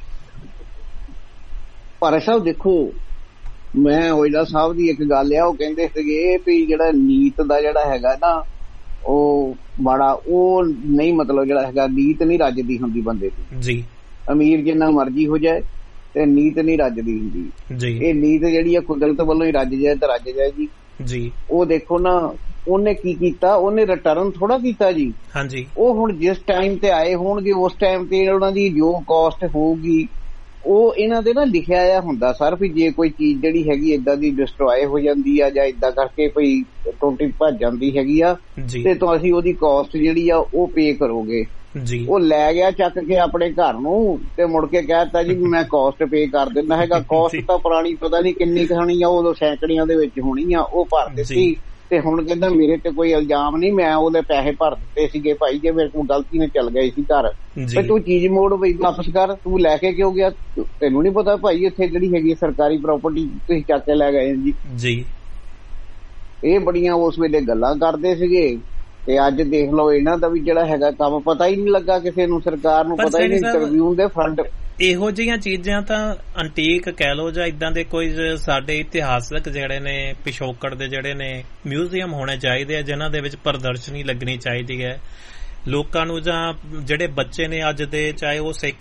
ਭਾਰਤ ਸਾਹਿਬ ਦੇਖੋ, ਮੈਂ ਓਇਲਾ ਸਾਹਿਬ ਦੀ ਇੱਕ ਗੱਲ ਆ, ਉਹ ਕਹਿੰਦੇ ਸੀਗੇ ਵੀ ਜਿਹੜਾ ਨੀਤ ਦਾ ਜਿਹੜਾ ਹੈਗਾ ਨਾ ਉਹ ਮਾੜਾ, ਉਹ ਨਹੀਂ ਮਤਲਬ ਜਿਹੜਾ ਹੈਗਾ ਨੀਤ ਨਹੀਂ ਰੱਜਦੀ ਹੁੰਦੀ ਬੰਦੇ ਦੀ ਜੀ। ਅਮੀਰ ਜਿੰਨਾ ਮਰਜ਼ੀ ਹੋ ਜਾਏ ਤੇ ਨੀਤ ਨਹੀਂ ਰੱਜਦੀ ਹੁੰਦੀ ਜੀ। ਇਹ ਨੀਤ ਜਿਹੜੀ ਆ ਕੁਦਰਤ ਵੱਲੋਂ ਹੀ ਰੱਜ ਜਾਏ ਤਾਂ ਰੱਜ ਜਾਏਗੀ ਜੀ। ਉਹ ਦੇਖੋ ਨਾ, ਉਹਨੇ ਕੀ ਕੀਤਾ, ਉਹਨੇ ਰਿਟਰਨ ਥੋੜਾ ਕੀਤਾ ਜੀ। ਹਾਂਜੀ, ਉਹ ਹੁਣ ਜਿਸ ਟਾਈਮ ਤੇ ਆਏ ਹੋਣਗੇ ਉਸ ਟਾਈਮ ਤੇ ਉਹਨਾਂ ਦੀ ਜੋ ਕਾਸਟ ਹੋਊਗੀ ਉਹ ਇਹਨਾਂ ਦੇ ਨਾ ਲਿਖਿਆ ਆ ਹੁੰਦਾ ਸਰ, ਵੀ ਜੇ ਕੋਈ ਚੀਜ਼ ਜਿਹੜੀ ਹੈਗੀ ਏਦਾਂ ਦੀ ਡਿਸਟਰੋਏ ਹੋ ਜਾਂਦੀ ਆ ਜਾਂ ਏਦਾਂ ਕਰਕੇ ਕੋਈ ਟੁੱਟੀ ਭੱਜ ਜਾਂਦੀ ਹੈਗੀ ਆ ਤੇ ਤੁਸੀਂ ਉਹਦੀ ਕਾਸਟ ਜਿਹੜੀ ਆ ਉਹ ਪੇ ਕਰੋਗੇ ਜੀ। ਉਹ ਲੈ ਗਿਆ ਚੱਕ ਕੇ ਆਪਣੇ ਘਰ ਨੂੰ ਤੇ ਮੁੜ ਕੇ ਕਹਿਤਾ ਜੀ ਮੈਂ ਕਾਸਟ ਪੇ ਕਰ ਦਿੰਦਾ ਹੈਗਾ। ਕਾਸਟ ਤਾਂ ਪੁਰਾਣੀ ਪਤਾ ਨਹੀਂ ਕਿੰਨੀ ਕਹਾਣੀ ਆ, ਉਦੋਂ ਸੈਂਕੜਿਆਂ ਦੇ ਵਿੱਚ ਹੋਣੀ ਆ, ਉਹ ਭਰ ਦਿੱਤੀ ਤੇ ਹੁਣ ਕਹਿੰਦਾ ਮੇਰੇ ਤੇ ਕੋਈ ਇਲਜ਼ਾਮ ਨਹੀਂ, ਮੈਂ ਉਹਦੇ ਪੈਸੇ ਭਰ ਦਿੱਤੇ ਸੀਗੇ ਭਾਈ, ਜੇ ਮੇਰੇ ਕੋਲ ਗਲਤੀ ਨਾਲ ਚੱਲ ਗਏ ਸੀ ਘਰ, ਤੇ ਤੂੰ ਚੀਜ਼ ਮੋੜ ਬਈ ਵਾਪਸ ਕਰ, ਤੂੰ ਲੈ ਕੇ ਕਿਉਂ ਗਿਆ? ਤੈਨੂੰ ਨੀ ਪਤਾ ਭਾਈ ਇੱਥੇ ਜਿਹੜੀ ਹੈਗੀ ਸਰਕਾਰੀ ਪ੍ਰਾਪਰਟੀ ਤੁਸੀਂ ਚੱਕ ਕੇ ਲੈ ਗਏ ਜੀ। ਇਹ ਬੜੀਆਂ ਉਸ ਵੇਲੇ ਗੱਲਾਂ ਕਰਦੇ ਸੀਗੇ ਤੇ ਅੱਜ ਦੇਖ ਲਓ ਇਹਨਾਂ ਦਾ ਵੀ ਜਿਹੜਾ ਹੈਗਾ ਕੰਮ ਪਤਾ ਹੀ ਨਹੀਂ ਲੱਗਾ ਕਿਸੇ ਨੂੰ, ਸਰਕਾਰ ਨੂੰ ਪਤਾ ਹੀ ਨਹੀਂ। ਟ੍ਰਿਬਿਊਨ ਦੇ ਫਰੰਟ ਇਹੋ ਜਿਹੀਆਂ ਚੀਜ਼ਾਂ ਤਾਂ ਅੰਟੀਕ ਕਹਿ ਲਓ ਜਾਂ ਇਦਾਂ ਦੇ ਕੋਈ ਸਾਡੇ ਇਤਿਹਾਸਕ ਜਿਹੜੇ ਨੇ ਪਿਛੋਕੜ ਦੇ ਜਿਹੜੇ ਨੇ ਮਿਊਜ਼ੀਅਮ ਹੋਣੇ ਚਾਹੀਦੇ ਆ ਜਿਨ੍ਹਾਂ ਦੇ ਵਿੱਚ ਪ੍ਰਦਰਸ਼ਨੀ ਲੱਗਣੀ ਚਾਹੀਦੀ ਹੈ ਲੋਕਾਂ ਨੂੰ, ਜਾਂ ਜਿਹੜੇ ਬੱਚੇ ਨੇ ਅੱਜ ਦੇ, ਚਾਹੇ ਉਹ ਸਿੱਖ